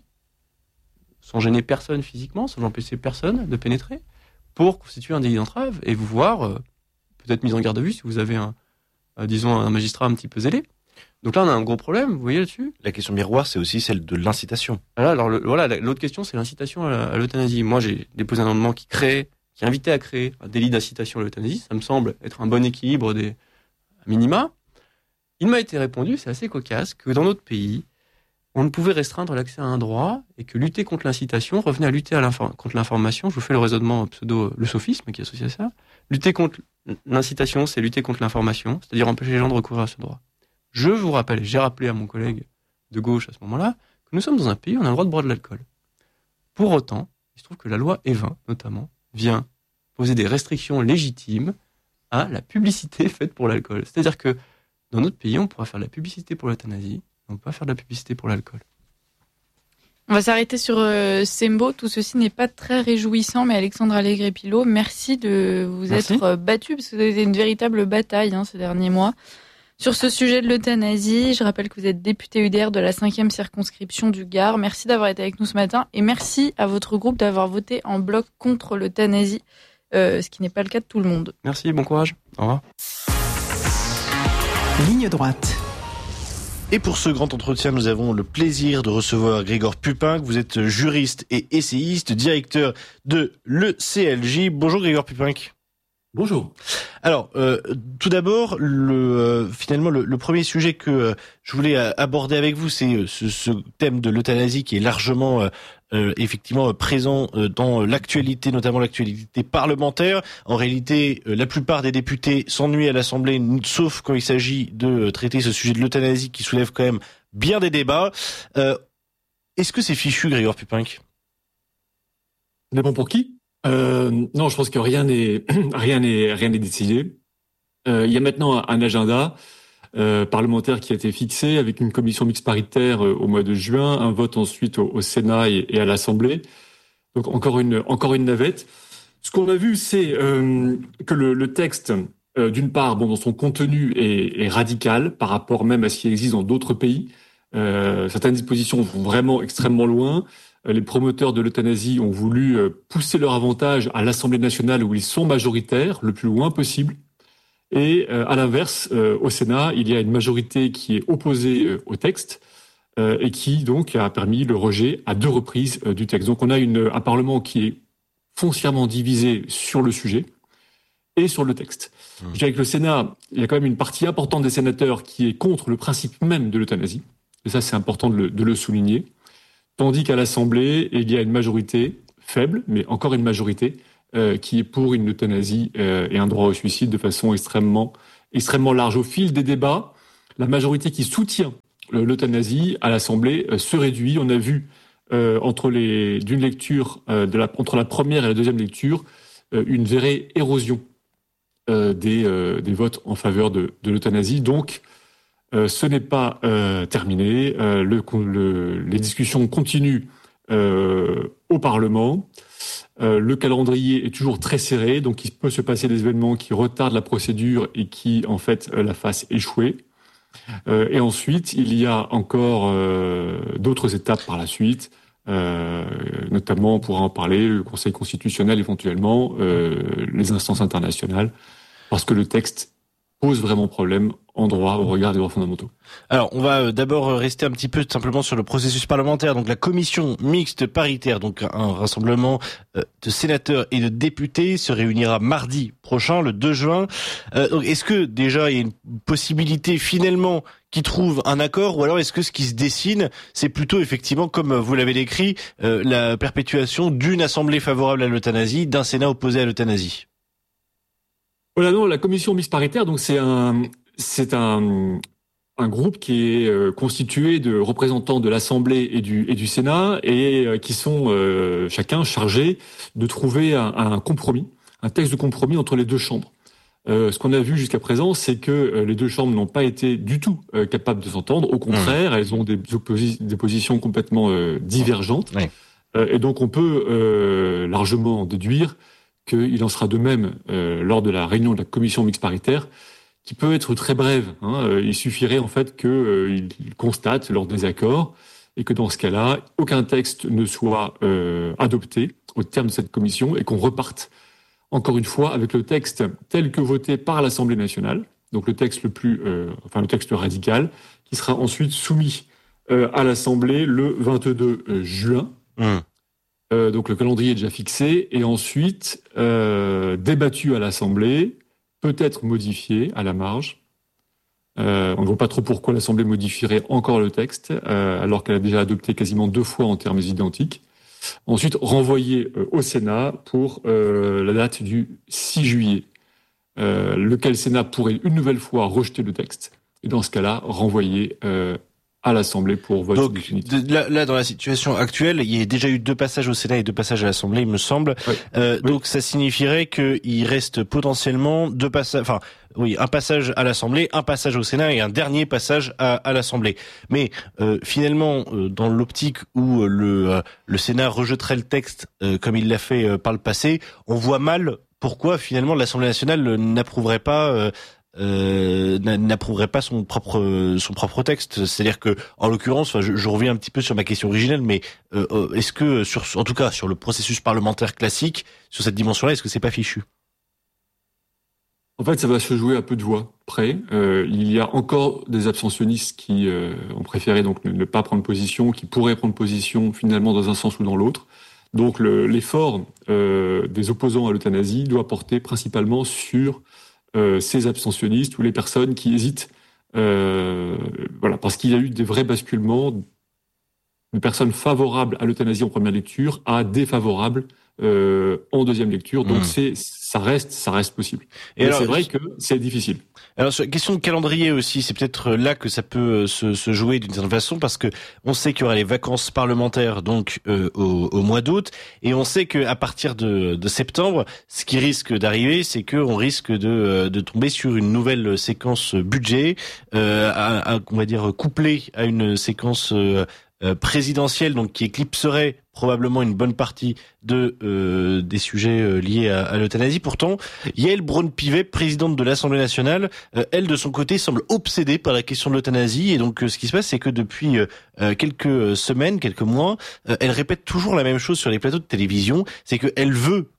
sans gêner personne physiquement, sans empêcher personne de pénétrer, pour constituer un délit d'entrave et vous voir... Euh, peut-être mise en garde à vue si vous avez un, euh, disons, un magistrat un petit peu zélé. Donc là, on a un gros problème, vous voyez là-dessus ? La question miroir, c'est aussi celle de l'incitation. Alors, alors le, voilà, l'autre question, c'est l'incitation à, la, à l'euthanasie. Moi, j'ai déposé un amendement qui crée, qui invitait à créer un délit d'incitation à l'euthanasie. Ça me semble être un bon équilibre des minima. Il m'a été répondu, c'est assez cocasse, que dans notre pays, on ne pouvait restreindre l'accès à un droit et que lutter contre l'incitation revenait à lutter à l'infor- contre l'information. Je vous fais le raisonnement pseudo, le sophisme qui est associé à ça. Lutter contre l'incitation, c'est lutter contre l'information, c'est-à-dire empêcher les gens de recourir à ce droit. Je vous rappelle, j'ai rappelé à mon collègue de gauche à ce moment-là, que nous sommes dans un pays où on a le droit de boire de l'alcool. Pour autant, il se trouve que la loi E vingt, notamment, vient poser des restrictions légitimes à la publicité faite pour l'alcool. C'est-à-dire que dans notre pays, on pourra faire de la publicité pour l'euthanasie, on ne peut pas faire de la publicité pour l'alcool. On va s'arrêter sur euh, ces mots. Tout ceci n'est pas très réjouissant, mais Alexandre Allègre-Pilot, merci de vous merci. être euh, battu, parce que c'était une véritable bataille hein, ces derniers mois. Sur ce sujet de l'euthanasie, je rappelle que vous êtes député U D R de la cinquième circonscription du Gard. Merci d'avoir été avec nous ce matin, et merci à votre groupe d'avoir voté en bloc contre l'euthanasie, euh, ce qui n'est pas le cas de tout le monde. Merci, bon courage. Au revoir. Ligne droite. Et pour ce grand entretien, nous avons le plaisir de recevoir Grégoire Pupinck. Vous êtes juriste et essayiste, directeur de l'E C L J. Bonjour Grégoire Pupinck. Bonjour. Alors, euh, tout d'abord, le, euh, finalement, le, le premier sujet que euh, je voulais aborder avec vous, c'est ce, ce thème de l'euthanasie qui est largement, euh, euh, effectivement, présent euh, dans l'actualité, notamment l'actualité parlementaire. En réalité, euh, la plupart des députés s'ennuient à l'Assemblée, sauf quand il s'agit de traiter ce sujet de l'euthanasie qui soulève quand même bien des débats. Euh, est-ce que c'est fichu, Grégoire Pupinck ? Ça dépend pour qui ? Euh, non, je pense que rien n'est rien n'est rien n'est décidé. Euh, il y a maintenant un, un agenda euh, parlementaire qui a été fixé avec une commission mixte paritaire euh, au mois de juin, un vote ensuite au, au Sénat et, et à l'Assemblée. Donc encore une encore une navette. Ce qu'on a vu, c'est euh, que le, le texte, euh, d'une part, bon, dans son contenu, est, est radical par rapport même à ce qui existe dans d'autres pays. Euh, certaines dispositions vont vraiment extrêmement loin. Les promoteurs de l'euthanasie ont voulu pousser leur avantage à l'Assemblée nationale où ils sont majoritaires, le plus loin possible. Et euh, à l'inverse, euh, au Sénat, il y a une majorité qui est opposée euh, au texte euh, et qui donc a permis le rejet à deux reprises euh, du texte. Donc on a une, un Parlement qui est foncièrement divisé sur le sujet. et sur le texte. Mmh. Je dirais que le Sénat, il y a quand même une partie importante des sénateurs qui est contre le principe même de l'euthanasie. Et ça, c'est important de le, de le souligner. Tandis qu'à l'Assemblée, il y a une majorité faible, mais encore une majorité, euh, qui est pour une euthanasie euh, et un droit au suicide de façon extrêmement, extrêmement large. Au fil des débats, la majorité qui soutient l'euthanasie à l'Assemblée euh, se réduit. On a vu euh, entre les d'une lecture euh, de la entre la première et la deuxième lecture euh, une vraie érosion euh, des euh, des votes en faveur de, de l'euthanasie. Donc euh, ce n'est pas euh, terminé. Euh, le, le les discussions continuent euh, au Parlement. Euh, le calendrier est toujours très serré, donc il peut se passer des événements qui retardent la procédure et qui en fait euh, la fassent échouer. Euh, et ensuite, il y a encore euh, d'autres étapes par la suite, euh, notamment on pourra en parler, le Conseil constitutionnel éventuellement, euh, les instances internationales, parce que le texte pose vraiment problème en droit au regard des droits fondamentaux. Alors, on va d'abord rester un petit peu simplement sur le processus parlementaire. Donc, la commission mixte paritaire, donc un rassemblement de sénateurs et de députés, se réunira mardi prochain, le deux juin. Euh, donc, est-ce que déjà il y a une possibilité finalement qui trouve un accord, ou alors est-ce que ce qui se dessine, c'est plutôt effectivement, comme vous l'avez décrit, euh, la perpétuation d'une assemblée favorable à l'euthanasie, d'un Sénat opposé à l'euthanasie? Voilà, non, la commission mixte paritaire, donc c'est un, c'est un, un groupe qui est euh, constitué de représentants de l'Assemblée et du, et du Sénat, et euh, qui sont euh, chacun chargés de trouver un, un compromis, un texte de compromis entre les deux chambres. Euh, ce qu'on a vu jusqu'à présent, c'est que euh, les deux chambres n'ont pas été du tout euh, capables de s'entendre. Au contraire, mmh. elles ont des, opposi- des positions complètement euh, divergentes. Oui. Euh, et donc, on peut euh, largement déduire qu'il en sera de même euh, lors de la réunion de la commission mixte paritaire, qui peut être très brève. Hein. Il suffirait en fait qu'ils euh, constatent leur désaccord et que dans ce cas-là, aucun texte ne soit euh, adopté au terme de cette commission et qu'on reparte encore une fois avec le texte tel que voté par l'Assemblée nationale, donc le texte le plus, euh, enfin le texte radical, qui sera ensuite soumis euh, à l'Assemblée le vingt-deux juin. Mmh. Euh, donc le calendrier est déjà fixé et ensuite euh, débattu à l'Assemblée, peut-être modifié à la marge. Euh, on ne voit pas trop pourquoi l'Assemblée modifierait encore le texte euh, alors qu'elle a déjà adopté quasiment deux fois en termes identiques. Ensuite renvoyé euh, au Sénat pour euh, la date du six juillet, euh, lequel Sénat pourrait une nouvelle fois rejeter le texte et dans ce cas-là renvoyer euh, à l'Assemblée pour vote donc, définitif. De, là, là, dans la situation actuelle, il y a déjà eu deux passages au Sénat et deux passages à l'Assemblée, il me semble. Oui. Euh, oui. Donc, ça signifierait qu'il reste potentiellement deux passages, enfin, oui, un passage à l'Assemblée, un passage au Sénat et un dernier passage à, à l'Assemblée. Mais euh, finalement, euh, dans l'optique où euh, le, euh, le Sénat rejetterait le texte euh, comme il l'a fait euh, par le passé, on voit mal pourquoi finalement l'Assemblée nationale euh, n'approuverait pas. Euh, Euh, n'approuverait pas son propre son propre texte. C'est-à-dire que, en l'occurrence, enfin, je, je reviens un petit peu sur ma question originelle, mais euh, est-ce que, sur, en tout cas, sur le processus parlementaire classique, sur cette dimension-là, est-ce que c'est pas fichu? En fait, ça va se jouer à peu de voix près. Euh, il y a encore des abstentionnistes qui euh, ont préféré donc ne, ne pas prendre position, qui pourraient prendre position finalement dans un sens ou dans l'autre. Donc, le, l'effort euh, des opposants à l'euthanasie doit porter principalement sur Euh, ces abstentionnistes ou les personnes qui hésitent, euh, voilà, parce qu'il y a eu des vrais basculements de personnes favorables à l'euthanasie en première lecture à défavorables euh, en deuxième lecture. Donc mmh. c'est ça reste ça reste possible. Et alors, c'est vrai que c'est difficile. Alors sur la question de calendrier aussi, c'est peut-être là que ça peut se, se jouer d'une certaine façon, parce que on sait qu'il y aura les vacances parlementaires donc euh, au, au mois d'août, et on sait que à partir de, de septembre, ce qui risque d'arriver, c'est que on risque de, de tomber sur une nouvelle séquence budget, euh, à, à, on va dire couplée à une séquence euh, Euh, présidentielle, donc qui éclipserait probablement une bonne partie de euh, des sujets euh, liés à, à l'euthanasie. Pourtant, Yaël Braun-Pivet, présidente de l'Assemblée nationale, euh, elle de son côté semble obsédée par la question de l'euthanasie, et donc euh, ce qui se passe, c'est que depuis euh, quelques semaines, quelques mois, euh, elle répète toujours la même chose sur les plateaux de télévision, c'est qu'elle veut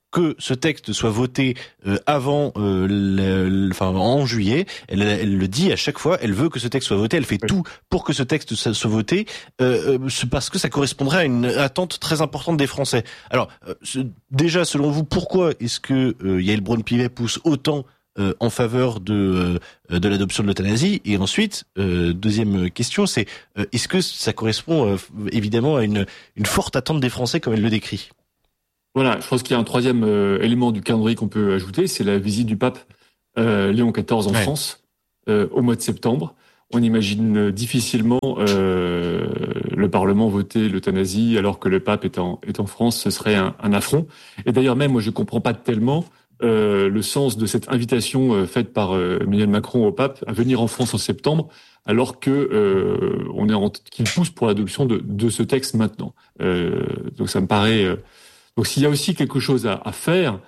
que ce texte soit voté euh, avant, euh, le, le, enfin en juillet. Elle, elle le dit à chaque fois. Elle veut que ce texte soit voté. Elle fait oui. tout pour que ce texte soit voté, euh, parce que ça correspondrait à une attente très importante des Français. Alors, euh, ce, déjà, selon vous, pourquoi est-ce que euh, Yael Braun-Pivet pousse autant euh, en faveur de euh, de l'adoption de l'euthanasie? Et ensuite, euh, deuxième question, c'est euh, est-ce que ça correspond euh, évidemment à une une forte attente des Français comme elle le décrit? Voilà, je pense qu'il y a un troisième euh, élément du calendrier qu'on peut ajouter, c'est la visite du pape euh, Léon quatorze en ouais. France euh, au mois de septembre. On imagine difficilement euh, le Parlement voter l'euthanasie alors que le pape est en, est en France, ce serait un, un affront. Et d'ailleurs même, moi je comprends pas tellement euh, le sens de cette invitation euh, faite par euh, Emmanuel Macron au pape à venir en France en septembre, alors que euh, on est en, qu'il pousse pour l'adoption de, de ce texte maintenant. Euh, donc ça me paraît... Euh, Donc s'il y a aussi quelque chose à, à faire,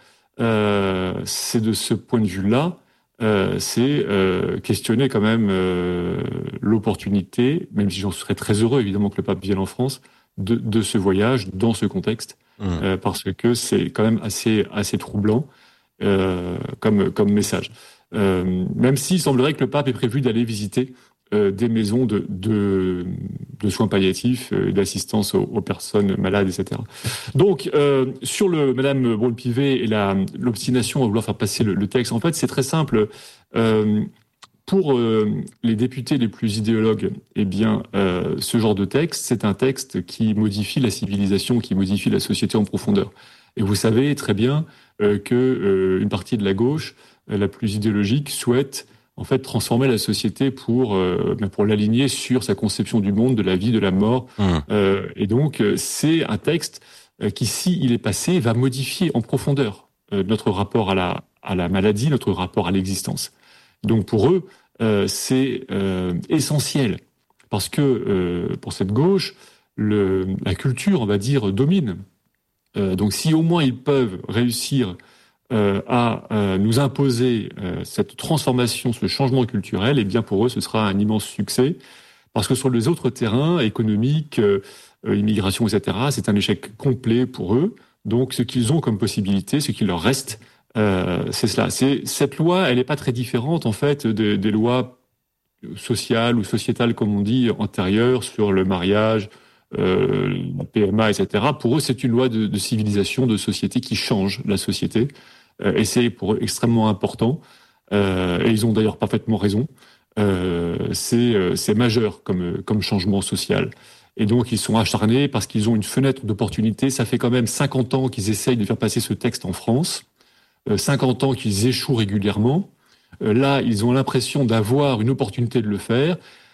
euh, c'est de ce point de vue-là, euh, c'est euh, questionner quand même euh, l'opportunité, même si j'en serais très heureux évidemment que le pape vienne en France, de, de ce voyage dans ce contexte, mmh. euh, parce que c'est quand même assez assez troublant euh, comme comme message. Euh, même s'il semblerait que le pape ait prévu d'aller visiter Euh, des maisons de, de, de soins palliatifs, euh, d'assistance aux, aux personnes malades, et cetera. Donc, euh, sur le Madame Braun-Pivet et la, l'obstination à vouloir faire passer le, le texte, en fait, c'est très simple. Euh, pour euh, les députés les plus idéologues, eh bien, euh, ce genre de texte, c'est un texte qui modifie la civilisation, qui modifie la société en profondeur. Et vous savez très bien euh, que euh, une partie de la gauche, euh, la plus idéologique, souhaite en fait, transformer la société pour euh, pour l'aligner sur sa conception du monde, de la vie, de la mort. Mmh. Euh, et donc, c'est un texte qui, s'il est passé, va modifier en profondeur euh, notre rapport à la à la maladie, notre rapport à l'existence. Donc, pour eux, euh, c'est euh, essentiel parce que euh, pour cette gauche, le, la culture, on va dire, domine. Euh, donc, si au moins ils peuvent réussir Euh, à euh, nous imposer euh, cette transformation, ce changement culturel, et eh bien pour eux, ce sera un immense succès, parce que sur les autres terrains économiques, euh, euh, immigration, et cetera, c'est un échec complet pour eux. Donc, ce qu'ils ont comme possibilité, ce qu'il leur reste, euh, c'est cela. C'est cette loi, elle n'est pas très différente en fait des, des lois sociales ou sociétales, comme on dit, antérieures sur le mariage, euh, le P M A, et cetera. Pour eux, c'est une loi de, de civilisation, de société qui change la société. Et c'est pour eux extrêmement important. Euh, et ils ont d'ailleurs parfaitement raison. Euh, c'est, c'est majeur comme, comme changement social. Et donc, ils sont acharnés parce qu'ils ont une fenêtre d'opportunité. Ça fait quand même cinquante ans qu'ils essayent de faire passer ce texte en France. Euh, cinquante ans qu'ils échouent régulièrement. Euh, là, ils ont l'impression d'avoir une opportunité de le faire.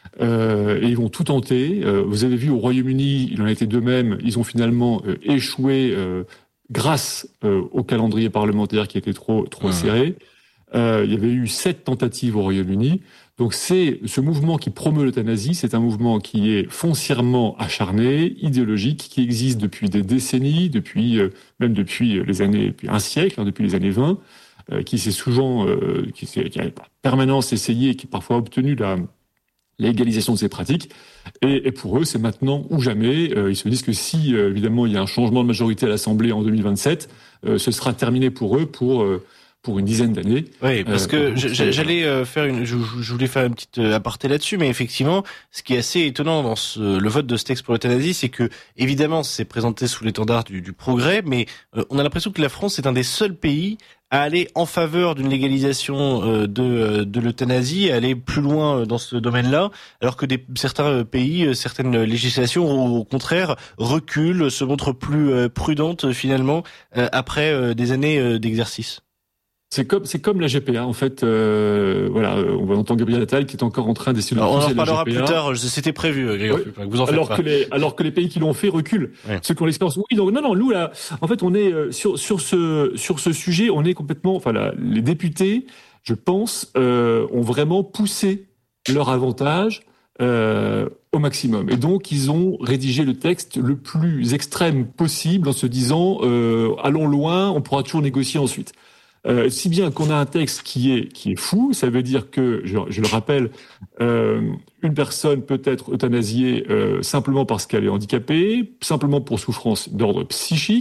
Euh, et ils vont tout tenter. Euh, vous avez vu au Royaume-Uni, il en a été de même. Ils ont finalement euh, échoué euh, grâce euh, au calendrier parlementaire qui était trop trop mmh. serré. Euh, il y avait eu sept tentatives au Royaume-Uni. Donc c'est ce mouvement qui promeut l'euthanasie, c'est un mouvement qui est foncièrement acharné, idéologique, qui existe depuis des décennies, depuis euh, même depuis les années, depuis un siècle, hein, depuis les années vingt, euh, qui s'est souvent, euh, qui, s'est, qui a par permanence essayé, qui a parfois obtenu la légalisation de ces pratiques. Et, et pour eux, c'est maintenant ou jamais. Euh, ils se disent que si, euh, évidemment, il y a un changement de majorité à l'Assemblée en deux mille vingt-sept, euh, ce sera terminé pour eux pour euh, pour une dizaine d'années. Oui, parce euh, que j'allais faire une, je, je voulais faire une petite aparté là-dessus, mais effectivement, ce qui est assez étonnant dans ce, le vote de ce texte pour l'euthanasie, c'est que évidemment, c'est présenté sous l'étendard du, du progrès, mais euh, on a l'impression que la France est un des seuls pays à aller en faveur d'une légalisation euh, de, de l'euthanasie, à aller plus loin dans ce domaine-là, alors que des, certains pays, certaines législations, au, au contraire, reculent, se montrent plus euh, prudentes finalement euh, après euh, des années euh, d'exercice. C'est comme c'est comme la G P A en fait. Euh, voilà, on va entendre Gabriel Attal qui est encore en train d'essayer de alors, pousser on en parlera la G P A. Plus tard. C'était prévu, Grégoire. Oui. Vous en faites alors pas. que les alors que les pays qui l'ont fait reculent. Ouais. Ceux qui ont l'expérience. Oui, donc non, non, nous là, en fait, on est euh, sur sur ce sur ce sujet, on est complètement. Enfin, là, les députés, je pense, euh, ont vraiment poussé leur avantage euh, au maximum. Et donc, ils ont rédigé le texte le plus extrême possible en se disant euh, allons loin, on pourra toujours négocier ensuite. Euh, si bien qu'on a un texte qui est qui est fou, ça veut dire que, je, je le rappelle, euh, une personne peut être euthanasiée euh, simplement parce qu'elle est handicapée, simplement pour souffrance d'ordre psychique,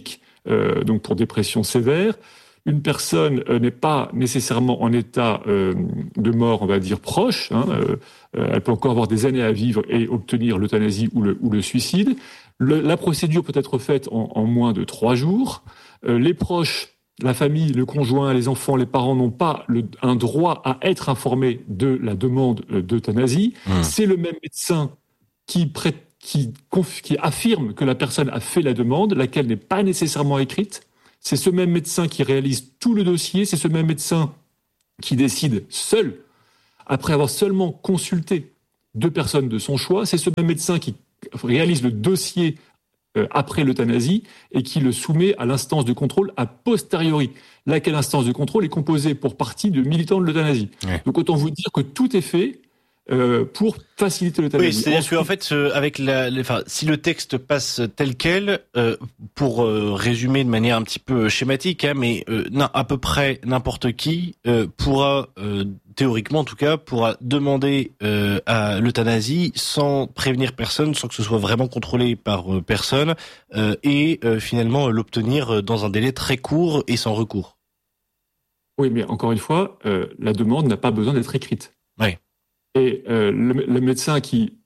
euh, donc pour dépression sévère. Une personne euh, n'est pas nécessairement en état euh, de mort, on va dire, proche. Hein, euh, elle peut encore avoir des années à vivre et obtenir l'euthanasie ou le, ou le suicide. Le, la procédure peut être faite en, en moins de trois jours. Euh, les proches, la famille, le conjoint, les enfants, les parents n'ont pas le, un droit à être informés de la demande euh, d'euthanasie. Mmh. C'est le même médecin qui, pré, qui, conf, qui affirme que la personne a fait la demande, laquelle n'est pas nécessairement écrite. C'est ce même médecin qui réalise tout le dossier, c'est ce même médecin qui décide seul, après avoir seulement consulté deux personnes de son choix, c'est ce même médecin qui réalise le dossier euh, après l'euthanasie et qui le soumet à l'instance de contrôle a posteriori, laquelle instance de contrôle est composée pour partie de militants de l'euthanasie. Ouais. Donc autant vous dire que tout est fait Euh, pour faciliter l'euthanasie. Oui, c'est-à-dire qu'en fait, euh, avec la, les, enfin, si le texte passe tel quel, euh, pour euh, résumer de manière un petit peu schématique, hein, mais euh, non, à peu près n'importe qui euh, pourra, euh, théoriquement en tout cas, pourra demander euh, à l'euthanasie sans prévenir personne, sans que ce soit vraiment contrôlé par euh, personne, euh, et euh, finalement l'obtenir dans un délai très court et sans recours. Oui, mais encore une fois, euh, la demande n'a pas besoin d'être écrite. Oui. Et euh, le, le médecin qui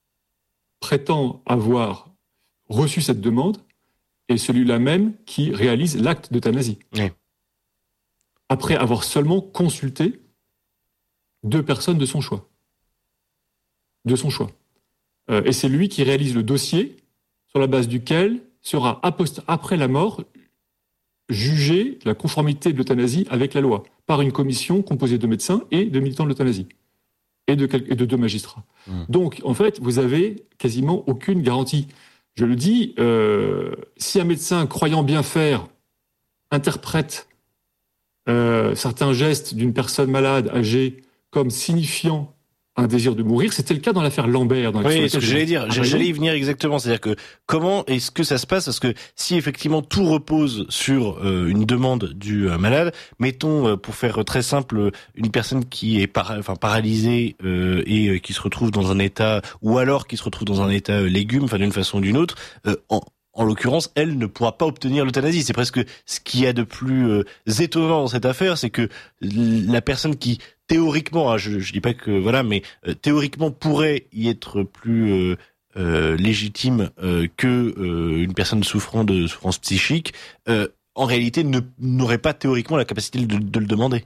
prétend avoir reçu cette demande est celui-là même qui réalise l'acte d'euthanasie. Oui. Après avoir seulement consulté deux personnes de son choix. De son choix. Euh, et c'est lui qui réalise le dossier sur la base duquel sera, post- après la mort, jugé la conformité de l'euthanasie avec la loi par une commission composée de médecins et de militants de l'euthanasie. Et de, et de deux magistrats. Mmh. Donc, en fait, vous avez quasiment aucune garantie. Je le dis, euh, si un médecin croyant bien faire interprète euh, certains gestes d'une personne malade, âgée, comme signifiant un désir de mourir, c'était le cas dans l'affaire Lambert. Dans oui, c'est ce que j'allais dire. J'allais y venir exactement. C'est-à-dire que comment est-ce que ça se passe? Parce que si effectivement tout repose sur euh, une demande du euh, malade, mettons euh, pour faire très simple, une personne qui est para- enfin paralysée euh, et euh, qui se retrouve dans un état, ou alors qui se retrouve dans un état euh, légume, enfin d'une façon ou d'une autre, euh, en En l'occurrence, elle ne pourra pas obtenir l'euthanasie. C'est presque ce qu'il y a de plus euh, étonnant dans cette affaire, c'est que la personne qui théoriquement, hein, je, je dis pas que voilà, mais euh, théoriquement pourrait y être plus euh, euh, légitime euh, que euh, une personne souffrant de souffrance psychique, euh, en réalité ne, n'aurait pas théoriquement la capacité de, de le demander.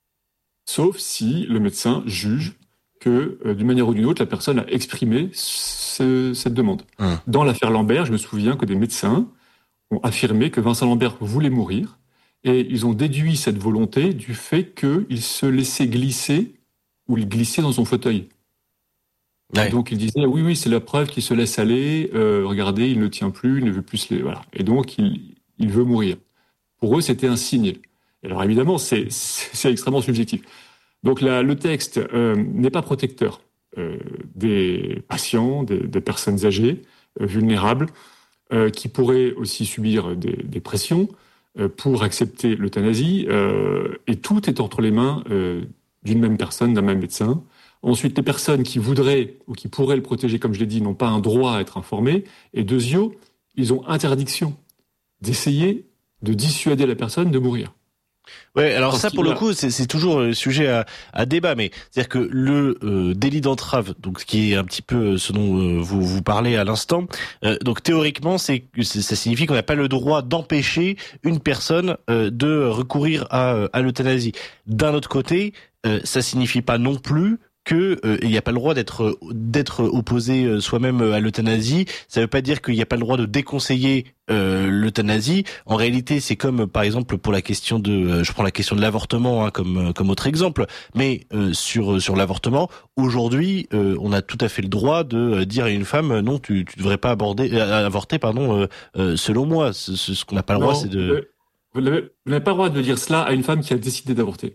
Sauf si le médecin juge que, euh, d'une manière ou d'une autre, la personne a exprimé ce, cette demande. Hum. Dans l'affaire Lambert, je me souviens que des médecins ont affirmé que Vincent Lambert voulait mourir, et ils ont déduit cette volonté du fait qu'il se laissait glisser, ou il glissait dans son fauteuil. Ouais. Donc il disait, oui, oui, c'est la preuve qu'il se laisse aller, euh, regardez, il ne tient plus, il ne veut plus se... Voilà. Et donc, il, il veut mourir. Pour eux, c'était un signe. Et alors évidemment, c'est, c'est, c'est extrêmement subjectif. Donc la, le texte euh, n'est pas protecteur euh, des patients, des, des personnes âgées, euh, vulnérables, euh, qui pourraient aussi subir des, des pressions euh, pour accepter l'euthanasie. Euh, et tout est entre les mains euh, d'une même personne, d'un même médecin. Ensuite, les personnes qui voudraient ou qui pourraient le protéger, comme je l'ai dit, n'ont pas un droit à être informées. Et deuxièmement, ils ont interdiction d'essayer de dissuader la personne de mourir. Ouais, alors ça pour le coup c'est, c'est toujours sujet à, à débat, mais c'est-à-dire que le euh, délit d'entrave, donc ce qui est un petit peu ce dont euh, vous vous parlez à l'instant, euh, donc théoriquement c'est, c'est ça signifie qu'on n'a pas le droit d'empêcher une personne euh, de recourir à, à l'euthanasie. D'un autre côté, euh, ça signifie pas non plus que euh, il n'y a pas le droit d'être d'être opposé euh, soi-même à l'euthanasie. Ça veut pas dire qu'il n'y a pas le droit de déconseiller euh, l'euthanasie. En réalité, c'est comme par exemple pour la question de, euh, je prends la question de l'avortement hein, comme comme autre exemple, mais euh, sur sur l'avortement, aujourd'hui, euh, on a tout à fait le droit de dire à une femme non, tu tu devrais pas aborder euh, avorter pardon euh, euh, selon moi. Ce, ce qu'on n'a pas le droit, non, c'est de vous n'avez, vous n'avez pas le droit de dire cela à une femme qui a décidé d'avorter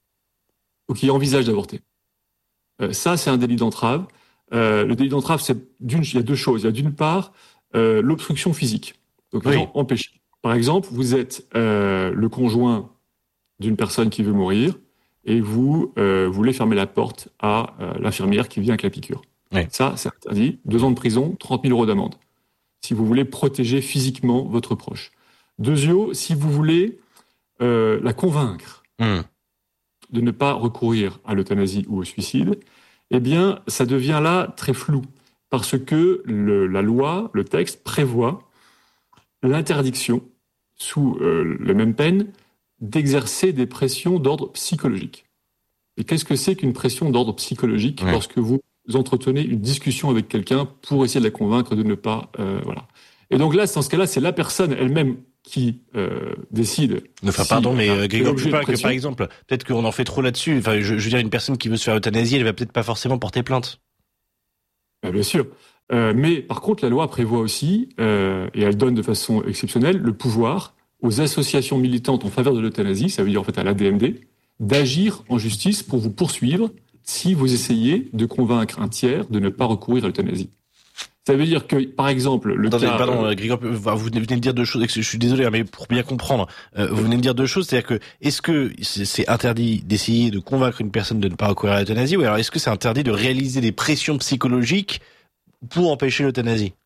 ou qui envisage d'avorter. Euh, ça, c'est un délit d'entrave. Euh, le délit d'entrave, c'est d'une, il y a deux choses. Il y a d'une part euh, l'obstruction physique. Donc, les oui. gens empêchés. Par exemple, vous êtes euh, le conjoint d'une personne qui veut mourir et vous euh, voulez fermer la porte à euh, l'infirmière qui vient avec la piqûre. Oui. Ça, c'est interdit. Deux ans de prison, trente mille euros d'amende. Si vous voulez protéger physiquement votre proche. Deuxièmement, si vous voulez euh, la convaincre Mmh. de ne pas recourir à l'euthanasie ou au suicide, eh bien, ça devient là très flou, parce que le, la loi, le texte, prévoit l'interdiction, sous euh, la même peine, d'exercer des pressions d'ordre psychologique. Et qu'est-ce que c'est qu'une pression d'ordre psychologique Ouais. lorsque vous entretenez une discussion avec quelqu'un pour essayer de la convaincre de ne pas... Euh, voilà. Et donc là, dans ce cas-là, c'est la personne elle-même qui euh, décide. Enfin, si pardon, mais elle a euh, fait Grégoire l'objet de Pupin, que pression. par exemple, peut-être qu'on en fait trop là-dessus. Enfin, je, je veux dire, une personne qui veut se faire euthanasier, elle va peut-être pas forcément porter plainte. Ben, bien sûr. Euh, mais par contre, la loi prévoit aussi, euh, et elle donne de façon exceptionnelle, le pouvoir aux associations militantes en faveur de l'euthanasie, ça veut dire en fait à l'A D M D, d'agir en justice pour vous poursuivre si vous essayez de convaincre un tiers de ne pas recourir à l'euthanasie. Ça veut dire que, par exemple, le Attendez, cas... pardon, euh, euh, Grégoire, vous venez de dire deux choses. Je suis désolé, hein, mais pour bien comprendre, euh, vous venez de dire deux choses. C'est-à-dire que est-ce que c'est c'est interdit d'essayer de convaincre une personne de ne pas recourir à l'euthanasie, ou alors est-ce que c'est interdit de réaliser des pressions psychologiques pour empêcher l'euthanasie?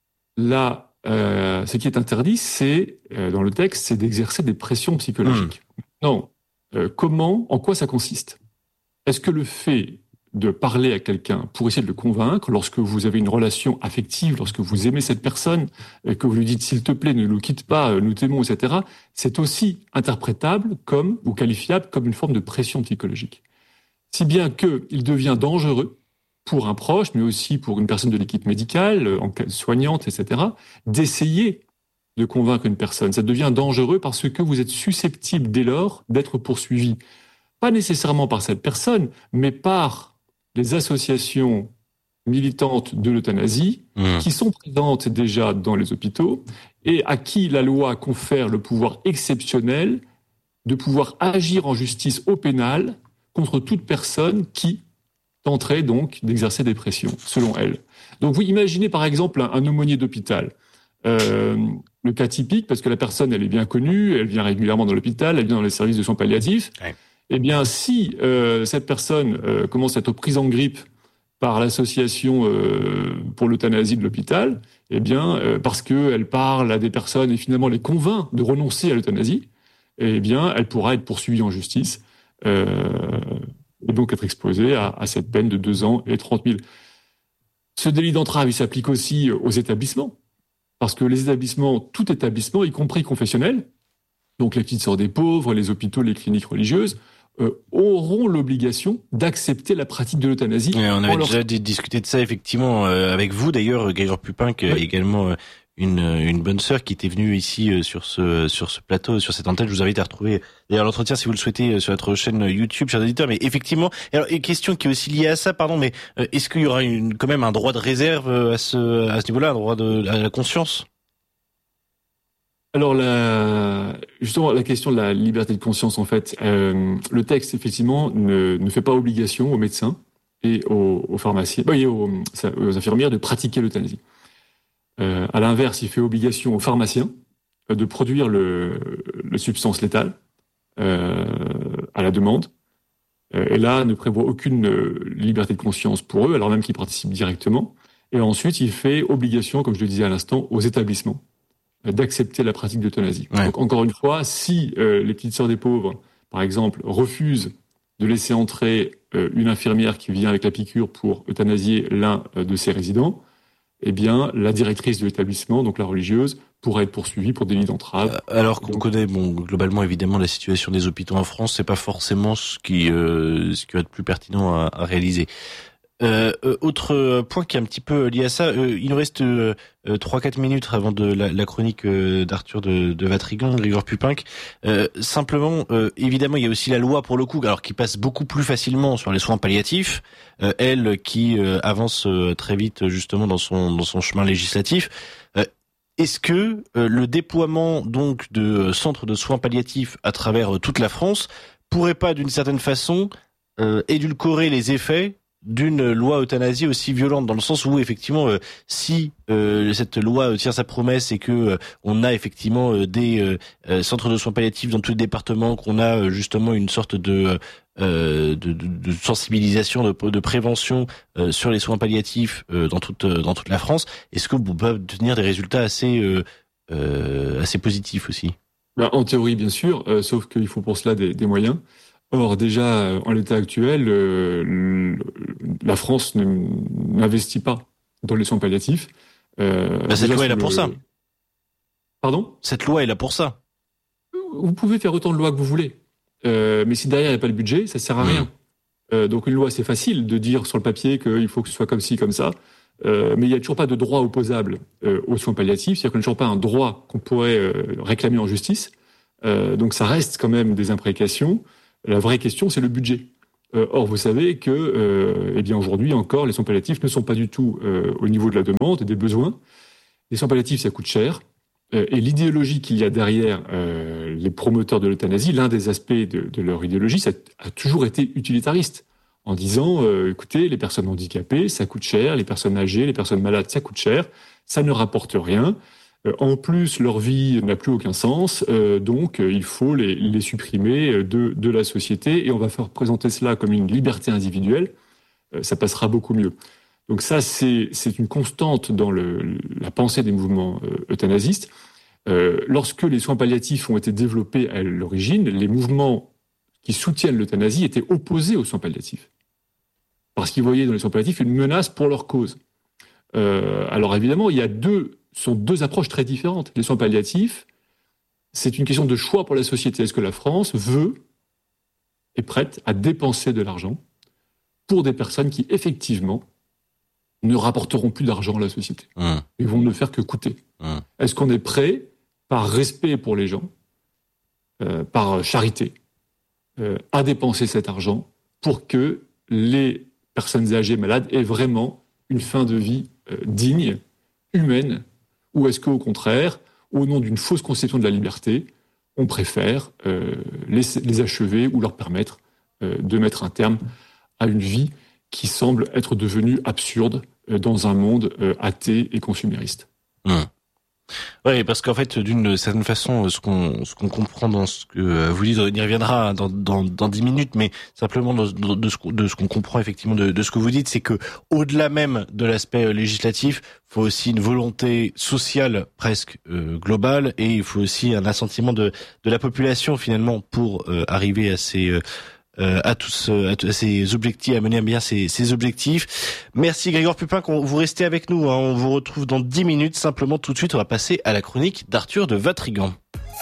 Là, euh, ce qui est interdit, c'est, euh, dans le texte, c'est d'exercer des pressions psychologiques. Non. Euh, comment, en quoi ça consiste? Est-ce que le fait de parler à quelqu'un pour essayer de le convaincre, lorsque vous avez une relation affective, lorsque vous aimez cette personne, et que vous lui dites s'il te plaît, ne nous quitte pas, nous t'aimons, et cetera, c'est aussi interprétable comme, ou qualifiable comme une forme de pression psychologique. Si bien qu'il devient dangereux pour un proche, mais aussi pour une personne de l'équipe médicale, soignante, et cetera, d'essayer de convaincre une personne. Ça devient dangereux parce que vous êtes susceptible dès lors d'être poursuivi. Pas nécessairement par cette personne, mais par les associations militantes de l'euthanasie Mmh. qui sont présentes déjà dans les hôpitaux et à qui la loi confère le pouvoir exceptionnel de pouvoir agir en justice au pénal contre toute personne qui tenterait donc d'exercer des pressions, selon elle. Donc vous imaginez par exemple un, un aumônier d'hôpital. Euh, le cas typique, parce que la personne elle est bien connue, elle vient régulièrement dans l'hôpital, elle vient dans les services de soins palliatifs. Ouais. Eh bien, si euh, cette personne euh, commence à être prise en grippe par l'association euh, pour l'euthanasie de l'hôpital, eh bien, euh, parce qu'elle parle à des personnes et finalement les convainc de renoncer à l'euthanasie, eh bien, elle pourra être poursuivie en justice euh, et donc être exposée à, à cette peine de deux ans et trente mille. Ce délit d'entrave, il s'applique aussi aux établissements, parce que les établissements, tout établissement, y compris confessionnel, donc les petites sœurs des pauvres, les hôpitaux, les cliniques religieuses, Euh, auront l'obligation d'accepter la pratique de l'euthanasie. Et on avait en leur- déjà d- discuté de ça effectivement euh, avec vous d'ailleurs, Grégoire Pupin, qui a Oui. également euh, une, une bonne sœur qui était venue ici euh, sur ce sur ce plateau, sur cette antenne. Je vous invite à retrouver d'ailleurs l'entretien si vous le souhaitez euh, sur notre chaîne YouTube, chers auditeurs. Mais effectivement, alors une question qui est aussi liée à ça, pardon, mais euh, est-ce qu'il y aura une, quand même un droit de réserve euh, à ce à ce niveau-là, un droit de à la conscience? Alors, la, justement, la question de la liberté de conscience, en fait, euh, le texte, effectivement, ne, ne fait pas obligation aux médecins et aux, aux pharmaciens, bah, et aux, aux infirmières de pratiquer l'euthanasie. Euh, à l'inverse, il fait obligation aux pharmaciens de produire le, la substance létale euh, à la demande. Euh, et là, ne prévoit aucune euh, liberté de conscience pour eux, alors même qu'ils participent directement. Et ensuite, il fait obligation, comme je le disais à l'instant, aux établissements d'accepter la pratique d'euthanasie. Ouais. Donc encore une fois, si euh, les petites sœurs des pauvres, par exemple, refusent de laisser entrer euh, une infirmière qui vient avec la piqûre pour euthanasier l'un euh, de ses résidents, eh bien la directrice de l'établissement, donc la religieuse, pourrait être poursuivie pour délit d'entrave. Alors qu'on Donc- connaît, bon, globalement évidemment la situation des hôpitaux en France, c'est pas forcément ce qui euh, ce qui va être plus pertinent à, à réaliser. Euh, euh, autre point qui est un petit peu lié à ça, euh, il nous reste euh, trois quatre minutes avant de la, la chronique euh, d'Arthur de, de Vatrigan, Grégoire Pupin. Euh, simplement, euh, évidemment, il y a aussi la loi pour le coup, alors qui passe beaucoup plus facilement sur les soins palliatifs, euh, elle qui euh, avance euh, très vite justement dans son dans son chemin législatif. Euh, Est-ce que euh, le déploiement donc de euh, centres de soins palliatifs à travers euh, toute la France pourrait pas d'une certaine façon euh, édulcorer les effets d'une loi euthanasie aussi violente, dans le sens où effectivement euh, si euh, cette loi tient sa promesse et que euh, on a effectivement euh, des euh, euh, centres de soins palliatifs dans tous les départements, qu'on a euh, justement une sorte de euh, de, de, de sensibilisation, de, de prévention euh, sur les soins palliatifs euh, dans toute dans toute la France, est-ce que vous pouvez obtenir des résultats assez euh, euh, assez positif aussi. Ben, en théorie, bien sûr, euh, sauf qu'il faut pour cela des, des moyens. Or, déjà, euh, en l'état actuel, euh, le, la France ne, n'investit pas dans les soins palliatifs. Euh, bah, cette déjà, loi est là le... pour ça. Pardon ? Cette loi est là pour ça. Vous pouvez faire autant de lois que vous voulez. Euh, mais si derrière il n'y a pas le budget, ça sert à rien. Mmh. Euh, donc une loi, c'est facile de dire sur le papier qu'il faut que ce soit comme ci, comme ça. Euh, mais il n'y a toujours pas de droit opposable euh, aux soins palliatifs. C'est-à-dire qu'on n'a toujours pas un droit qu'on pourrait euh, réclamer en justice. Euh, donc ça reste quand même des imprécations. La vraie question, c'est le budget. Euh, or, vous savez que, euh, eh bien aujourd'hui encore, les soins palliatifs ne sont pas du tout euh, au niveau de la demande et des besoins. Les soins palliatifs, ça coûte cher. Euh, et l'idéologie qu'il y a derrière euh, les promoteurs de l'euthanasie, l'un des aspects de, de leur idéologie, ça a toujours été utilitariste. En disant, euh, écoutez, les personnes handicapées, ça coûte cher, les personnes âgées, les personnes malades, ça coûte cher, ça ne rapporte rien. Euh, en plus, leur vie n'a plus aucun sens, euh, donc euh, il faut les, les supprimer de, de la société, et on va faire présenter cela comme une liberté individuelle, euh, ça passera beaucoup mieux. Donc ça, c'est, c'est une constante dans le, la pensée des mouvements euh, euthanasistes. Euh, lorsque les soins palliatifs ont été développés à l'origine, les mouvements qui soutiennent l'euthanasie étaient opposés aux soins palliatifs. Parce qu'ils voyaient dans les soins palliatifs une menace pour leur cause. Euh, alors évidemment, il y a deux, sont deux approches très différentes. Les soins palliatifs, c'est une question de choix pour la société. Est-ce que la France veut, est prête à dépenser de l'argent pour des personnes qui, effectivement, ne rapporteront plus d'argent à la société mmh. et vont ne faire que coûter. Mmh. Est-ce qu'on est prêt, par respect pour les gens, euh, par charité, euh, à dépenser cet argent pour que les personnes âgées malades aient vraiment une fin de vie euh, digne, humaine, ou est-ce qu'au contraire, au nom d'une fausse conception de la liberté, on préfère euh, les, les achever ou leur permettre euh, de mettre un terme à une vie qui semble être devenue absurde euh, dans un monde euh, athée et consumériste. Mmh. Oui, parce qu'en fait, d'une certaine façon, ce qu'on ce qu'on comprend dans ce que vous dites, on y reviendra dans dans dans dix minutes, mais simplement de, de, de ce de ce qu'on comprend effectivement de, de ce que vous dites, c'est que au-delà même de l'aspect législatif, il faut aussi une volonté sociale presque euh, globale, et il faut aussi un assentiment de de la population finalement pour euh, arriver à ces euh, Euh, à tous euh, à, à ces objectifs, à mener à bien ces, ces objectifs. Merci Grégoire Pupin, qu'on vous restez avec nous, hein. On vous retrouve dans dix minutes. Simplement, tout de suite, on va passer à la chronique d'Arthur de Vatrigan.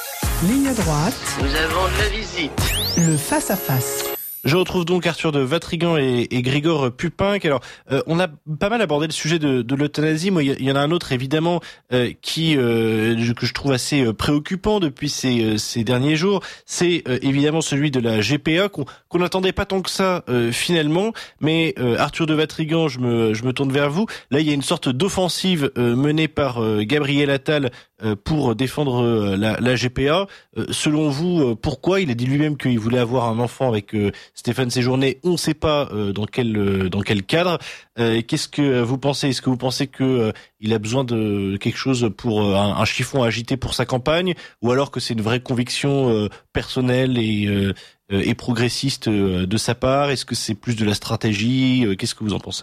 Ligne droite. Nous avons de la visite. Le face à face. Je retrouve donc Arthur de Vatrigan et, et Grégoire Pupin. Alors, euh, on a pas mal abordé le sujet de, de l'euthanasie. Moi, il y, y en a un autre évidemment euh, qui euh, que je trouve assez euh, préoccupant depuis ces, euh, ces derniers jours. C'est euh, évidemment celui de la G P A qu'on qu'on n'attendait pas tant que ça euh, finalement. Mais euh, Arthur de Vatrigan, je me je me tourne vers vous. Là, il y a une sorte d'offensive euh, menée par euh, Gabriel Attal euh, pour défendre euh, la, la G P A. Euh, selon vous, euh, pourquoi? Il a dit lui-même qu'il voulait avoir un enfant avec euh, Stéphane Séjourné, on ne sait pas euh, dans quel euh, dans quel cadre. Euh, qu'est-ce que vous pensez? Est-ce que vous pensez que euh, il a besoin de quelque chose pour euh, un, un chiffon à agiter pour sa campagne, ou alors que c'est une vraie conviction euh, personnelle et euh, et progressiste euh, de sa part? Est-ce que c'est plus de la stratégie? euh, Qu'est-ce que vous en pensez?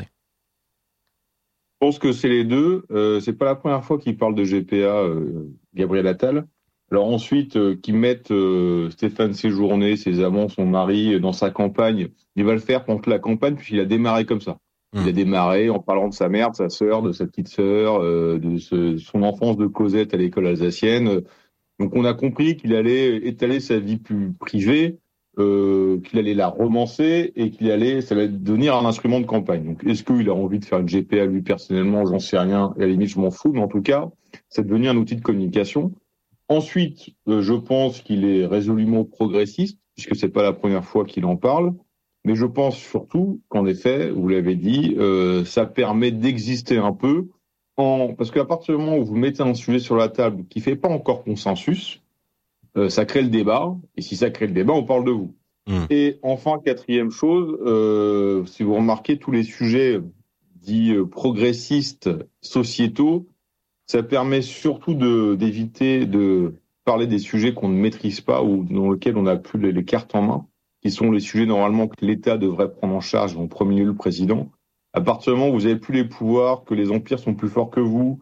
Je pense que c'est les deux. Euh, c'est pas la première fois qu'il parle de G P A, euh, Gabriel Attal. Alors ensuite, euh, qu'ils mettent euh, Stéphane Séjourné, ses amants, son mari, dans sa campagne, il va le faire contre la campagne, puisqu'il a démarré comme ça. Mmh. Il a démarré en parlant de sa mère, de sa sœur, de sa petite sœur, euh, de ce, son enfance de Cosette à l'école alsacienne. Donc on a compris qu'il allait étaler sa vie plus privée, euh, qu'il allait la romancer et qu'il allait, ça allait devenir un instrument de campagne. Donc est-ce qu'il a envie de faire une G P A lui personnellement? J'en sais rien, et à la limite je m'en fous, mais en tout cas, c'est devenu un outil de communication. Ensuite, euh, je pense qu'il est résolument progressiste, puisque c'est pas la première fois qu'il en parle. Mais je pense surtout qu'en effet, vous l'avez dit, euh, ça permet d'exister un peu, en parce qu'à partir du moment où vous mettez un sujet sur la table qui fait pas encore consensus, euh, ça crée le débat. Et si ça crée le débat, on parle de vous. Mmh. Et enfin, quatrième chose, euh, si vous remarquez tous les sujets dits euh, progressistes, sociétaux, ça permet surtout de, d'éviter de parler des sujets qu'on ne maîtrise pas ou dans lesquels on n'a plus les, les cartes en main, qui sont les sujets normalement que l'État devrait prendre en charge, en premier lieu le président. À partir du moment où vous n'avez plus les pouvoirs, que les empires sont plus forts que vous,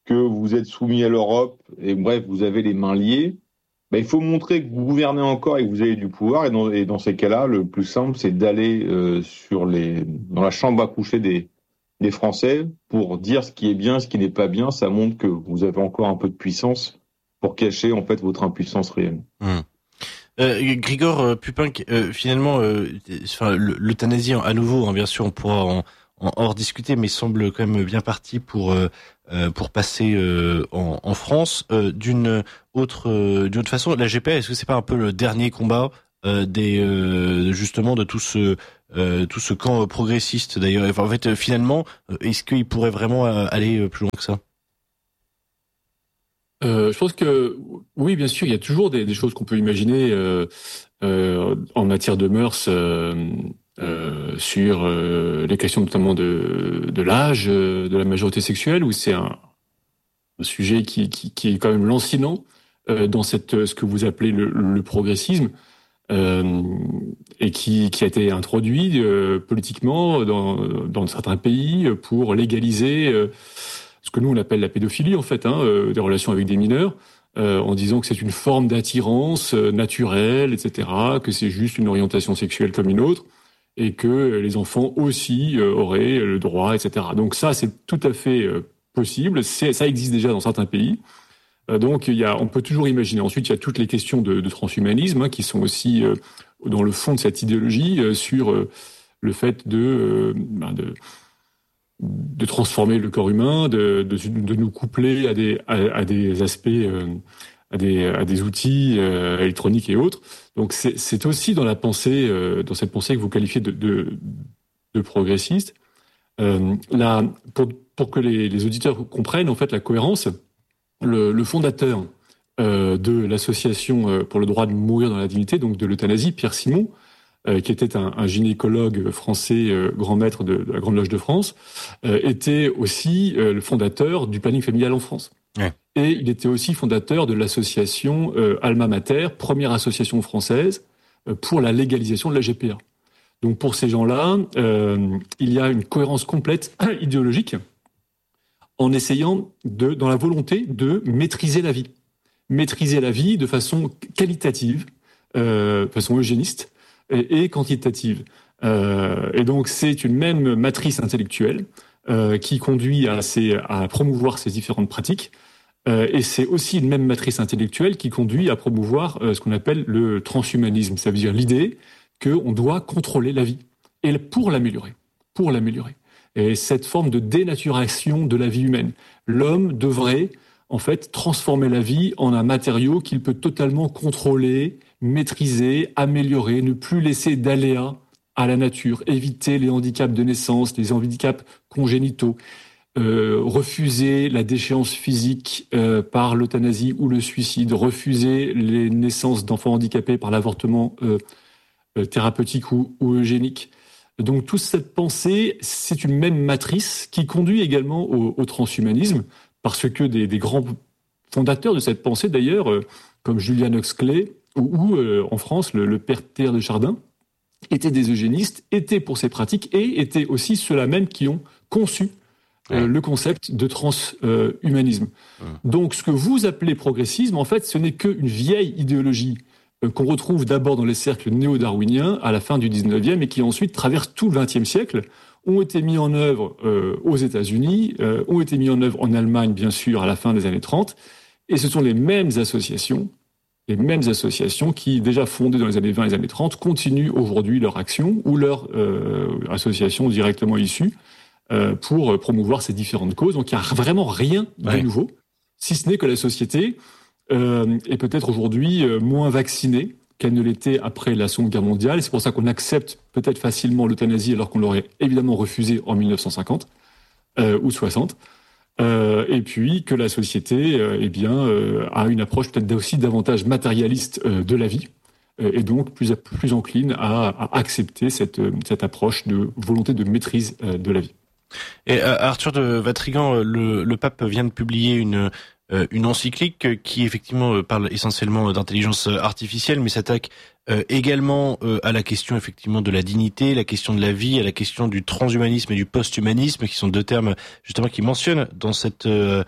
que vous êtes soumis à l'Europe et bref, vous avez les mains liées, ben, il faut montrer que vous gouvernez encore et que vous avez du pouvoir. Et dans, et dans ces cas-là, le plus simple, c'est d'aller euh, sur les, dans la chambre à coucher des, des Français pour dire ce qui est bien, ce qui n'est pas bien. Ça montre que vous avez encore un peu de puissance pour cacher en fait votre impuissance réelle. Mmh. Euh, Grigor euh, Pupin, euh, finalement, euh, enfin, l'euthanasie, à nouveau, hein, bien sûr, on pourra en, en, en rediscuter, mais semble quand même bien parti pour euh, pour passer euh, en, en France. Euh, d'une autre euh, d'une autre façon, la G P A, est-ce que c'est pas un peu le dernier combat euh, des euh, justement de tout ce euh, tout ce camp progressiste d'ailleurs? Enfin, en fait, finalement, est-ce qu'il pourrait vraiment aller plus loin que ça? Euh, je pense que oui, bien sûr, il y a toujours des, des choses qu'on peut imaginer euh, euh, en matière de mœurs euh, euh, sur euh, les questions notamment de, de l'âge, euh, de la majorité sexuelle, où c'est un, un sujet qui, qui, qui est quand même lancinant euh, dans cette ce que vous appelez le, le progressisme euh, et qui, qui a été introduit euh, politiquement dans, dans certains pays pour légaliser euh, ce que nous on appelle la pédophilie en fait, hein, euh, des relations avec des mineurs, euh, en disant que c'est une forme d'attirance euh, naturelle, et cetera, que c'est juste une orientation sexuelle comme une autre, et que les enfants aussi euh, auraient le droit, et cetera. Donc ça, c'est tout à fait euh, possible, c'est, ça existe déjà dans certains pays. Euh, donc il y a, on peut toujours imaginer. Ensuite, il y a toutes les questions de, de transhumanisme hein, qui sont aussi euh, dans le fond de cette idéologie euh, sur euh, le fait de, euh, ben de de transformer le corps humain, de, de, de nous coupler à des, à, à des aspects, euh, à, des, à des outils euh, électroniques et autres. Donc c'est, c'est aussi dans la pensée, euh, dans cette pensée que vous qualifiez de, de, de progressiste. Euh, là, pour, pour que les, les auditeurs comprennent en fait la cohérence, le, le fondateur euh, de l'association pour le droit de mourir dans la dignité, donc de l'euthanasie, Pierre Simon, Euh, qui était un, un gynécologue français, euh, grand maître de, de la Grande Loge de France, euh, était aussi euh, le fondateur du planning familial en France. Ouais. Et il était aussi fondateur de l'association euh, Alma Mater, première association française euh, pour la légalisation de la G P A. Donc pour ces gens-là, euh, il y a une cohérence complète idéologique en essayant, de, dans la volonté de maîtriser la vie. Maîtriser la vie de façon qualitative, euh, de façon eugéniste, et quantitative. Euh, et donc, c'est une même matrice intellectuelle euh, qui conduit à, ces, à promouvoir ces différentes pratiques. Euh, et c'est aussi une même matrice intellectuelle qui conduit à promouvoir euh, ce qu'on appelle le transhumanisme. Ça veut dire l'idée qu'on doit contrôler la vie et pour l'améliorer. Pour l'améliorer. Et cette forme de dénaturation de la vie humaine. L'homme devrait, en fait, transformer la vie en un matériau qu'il peut totalement contrôler, maîtriser, améliorer, ne plus laisser d'aléas à la nature, éviter les handicaps de naissance, les handicaps congénitaux, euh, refuser la déchéance physique euh, par l'euthanasie ou le suicide, refuser les naissances d'enfants handicapés par l'avortement euh, euh, thérapeutique ou, ou eugénique. Donc toute cette pensée, c'est une même matrice qui conduit également au, au transhumanisme, parce que des, des grands fondateurs de cette pensée, d'ailleurs, euh, comme Julian Huxley, ou, ou euh, en France, le, le père Teilhard de Chardin, étaient des eugénistes, étaient pour ces pratiques, et étaient aussi ceux-là même qui ont conçu euh, ouais. le concept de transhumanisme. Euh, ouais. Donc ce que vous appelez progressisme, en fait, ce n'est qu'une vieille idéologie euh, qu'on retrouve d'abord dans les cercles néo-darwiniens à la fin du dix-neuvième et qui ensuite traverse tout le vingtième siècle, ont été mis en œuvre euh, aux États-Unis, euh, ont été mis en œuvre en Allemagne, bien sûr, à la fin des années trente, et ce sont les mêmes associations, les mêmes associations qui, déjà fondées dans les années vingt et les années trente, continuent aujourd'hui leur action ou leur euh, association directement issue euh, pour promouvoir ces différentes causes. Donc il n'y a vraiment rien de ouais. nouveau, si ce n'est que la société euh, est peut-être aujourd'hui euh, moins vaccinée qu'elle ne l'était après la Seconde Guerre mondiale. Et c'est pour ça qu'on accepte peut-être facilement l'euthanasie alors qu'on l'aurait évidemment refusé en mille neuf cent cinquante euh, ou soixante. Euh, et puis que la société euh, eh bien, euh, a une approche peut-être aussi davantage matérialiste euh, de la vie, euh, et donc plus, plus encline à, à accepter cette, cette approche de volonté de maîtrise euh, de la vie. Et euh, Arthur de Vatrigan, le, le pape vient de publier une, euh, une encyclique qui effectivement parle essentiellement d'intelligence artificielle, mais s'attaque euh, également euh, à la question effectivement de la dignité, la question de la vie, à la question du transhumanisme et du post-humanisme, qui sont deux termes justement qu'il mentionne dans cette euh,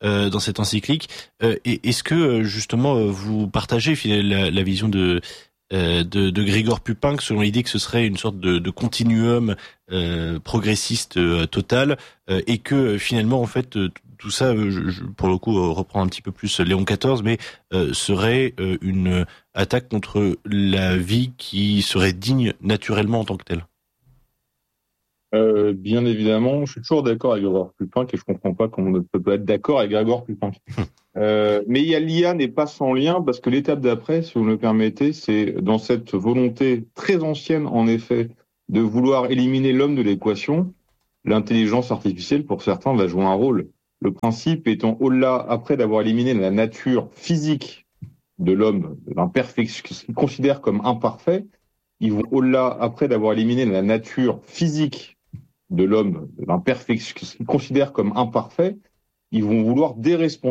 euh, dans cette encyclique. Euh, et est-ce que justement vous partagez la, la vision de Euh, de, de Grégor Pupin, selon l'idée que ce serait une sorte de, de continuum euh, progressiste euh, total, euh, et que euh, finalement, en fait, euh, tout ça, je, je, pour le coup, euh, reprend un petit peu plus Léon quatorze, mais euh, serait euh, une attaque contre la vie qui serait digne naturellement en tant que telle. Euh, bien évidemment, je suis toujours d'accord avec Grégoire Pupin, et je comprends pas comment on ne peut pas être d'accord avec Grégoire Pupin. Euh, mais il y a l'I A n'est pas sans lien, parce que l'étape d'après, si vous me le permettez, c'est dans cette volonté très ancienne, en effet, de vouloir éliminer l'homme de l'équation, l'intelligence artificielle, pour certains, va jouer un rôle. Le principe étant, au-delà, après d'avoir éliminé la nature physique de l'homme, de l'imperfection, ce qu'ils considèrent comme imparfait, ils vont au-delà, après d'avoir éliminé la nature physique de l'homme, de l'imperfection, ce qu'ils considèrent comme imparfait, ils vont vouloir déresponsabiliser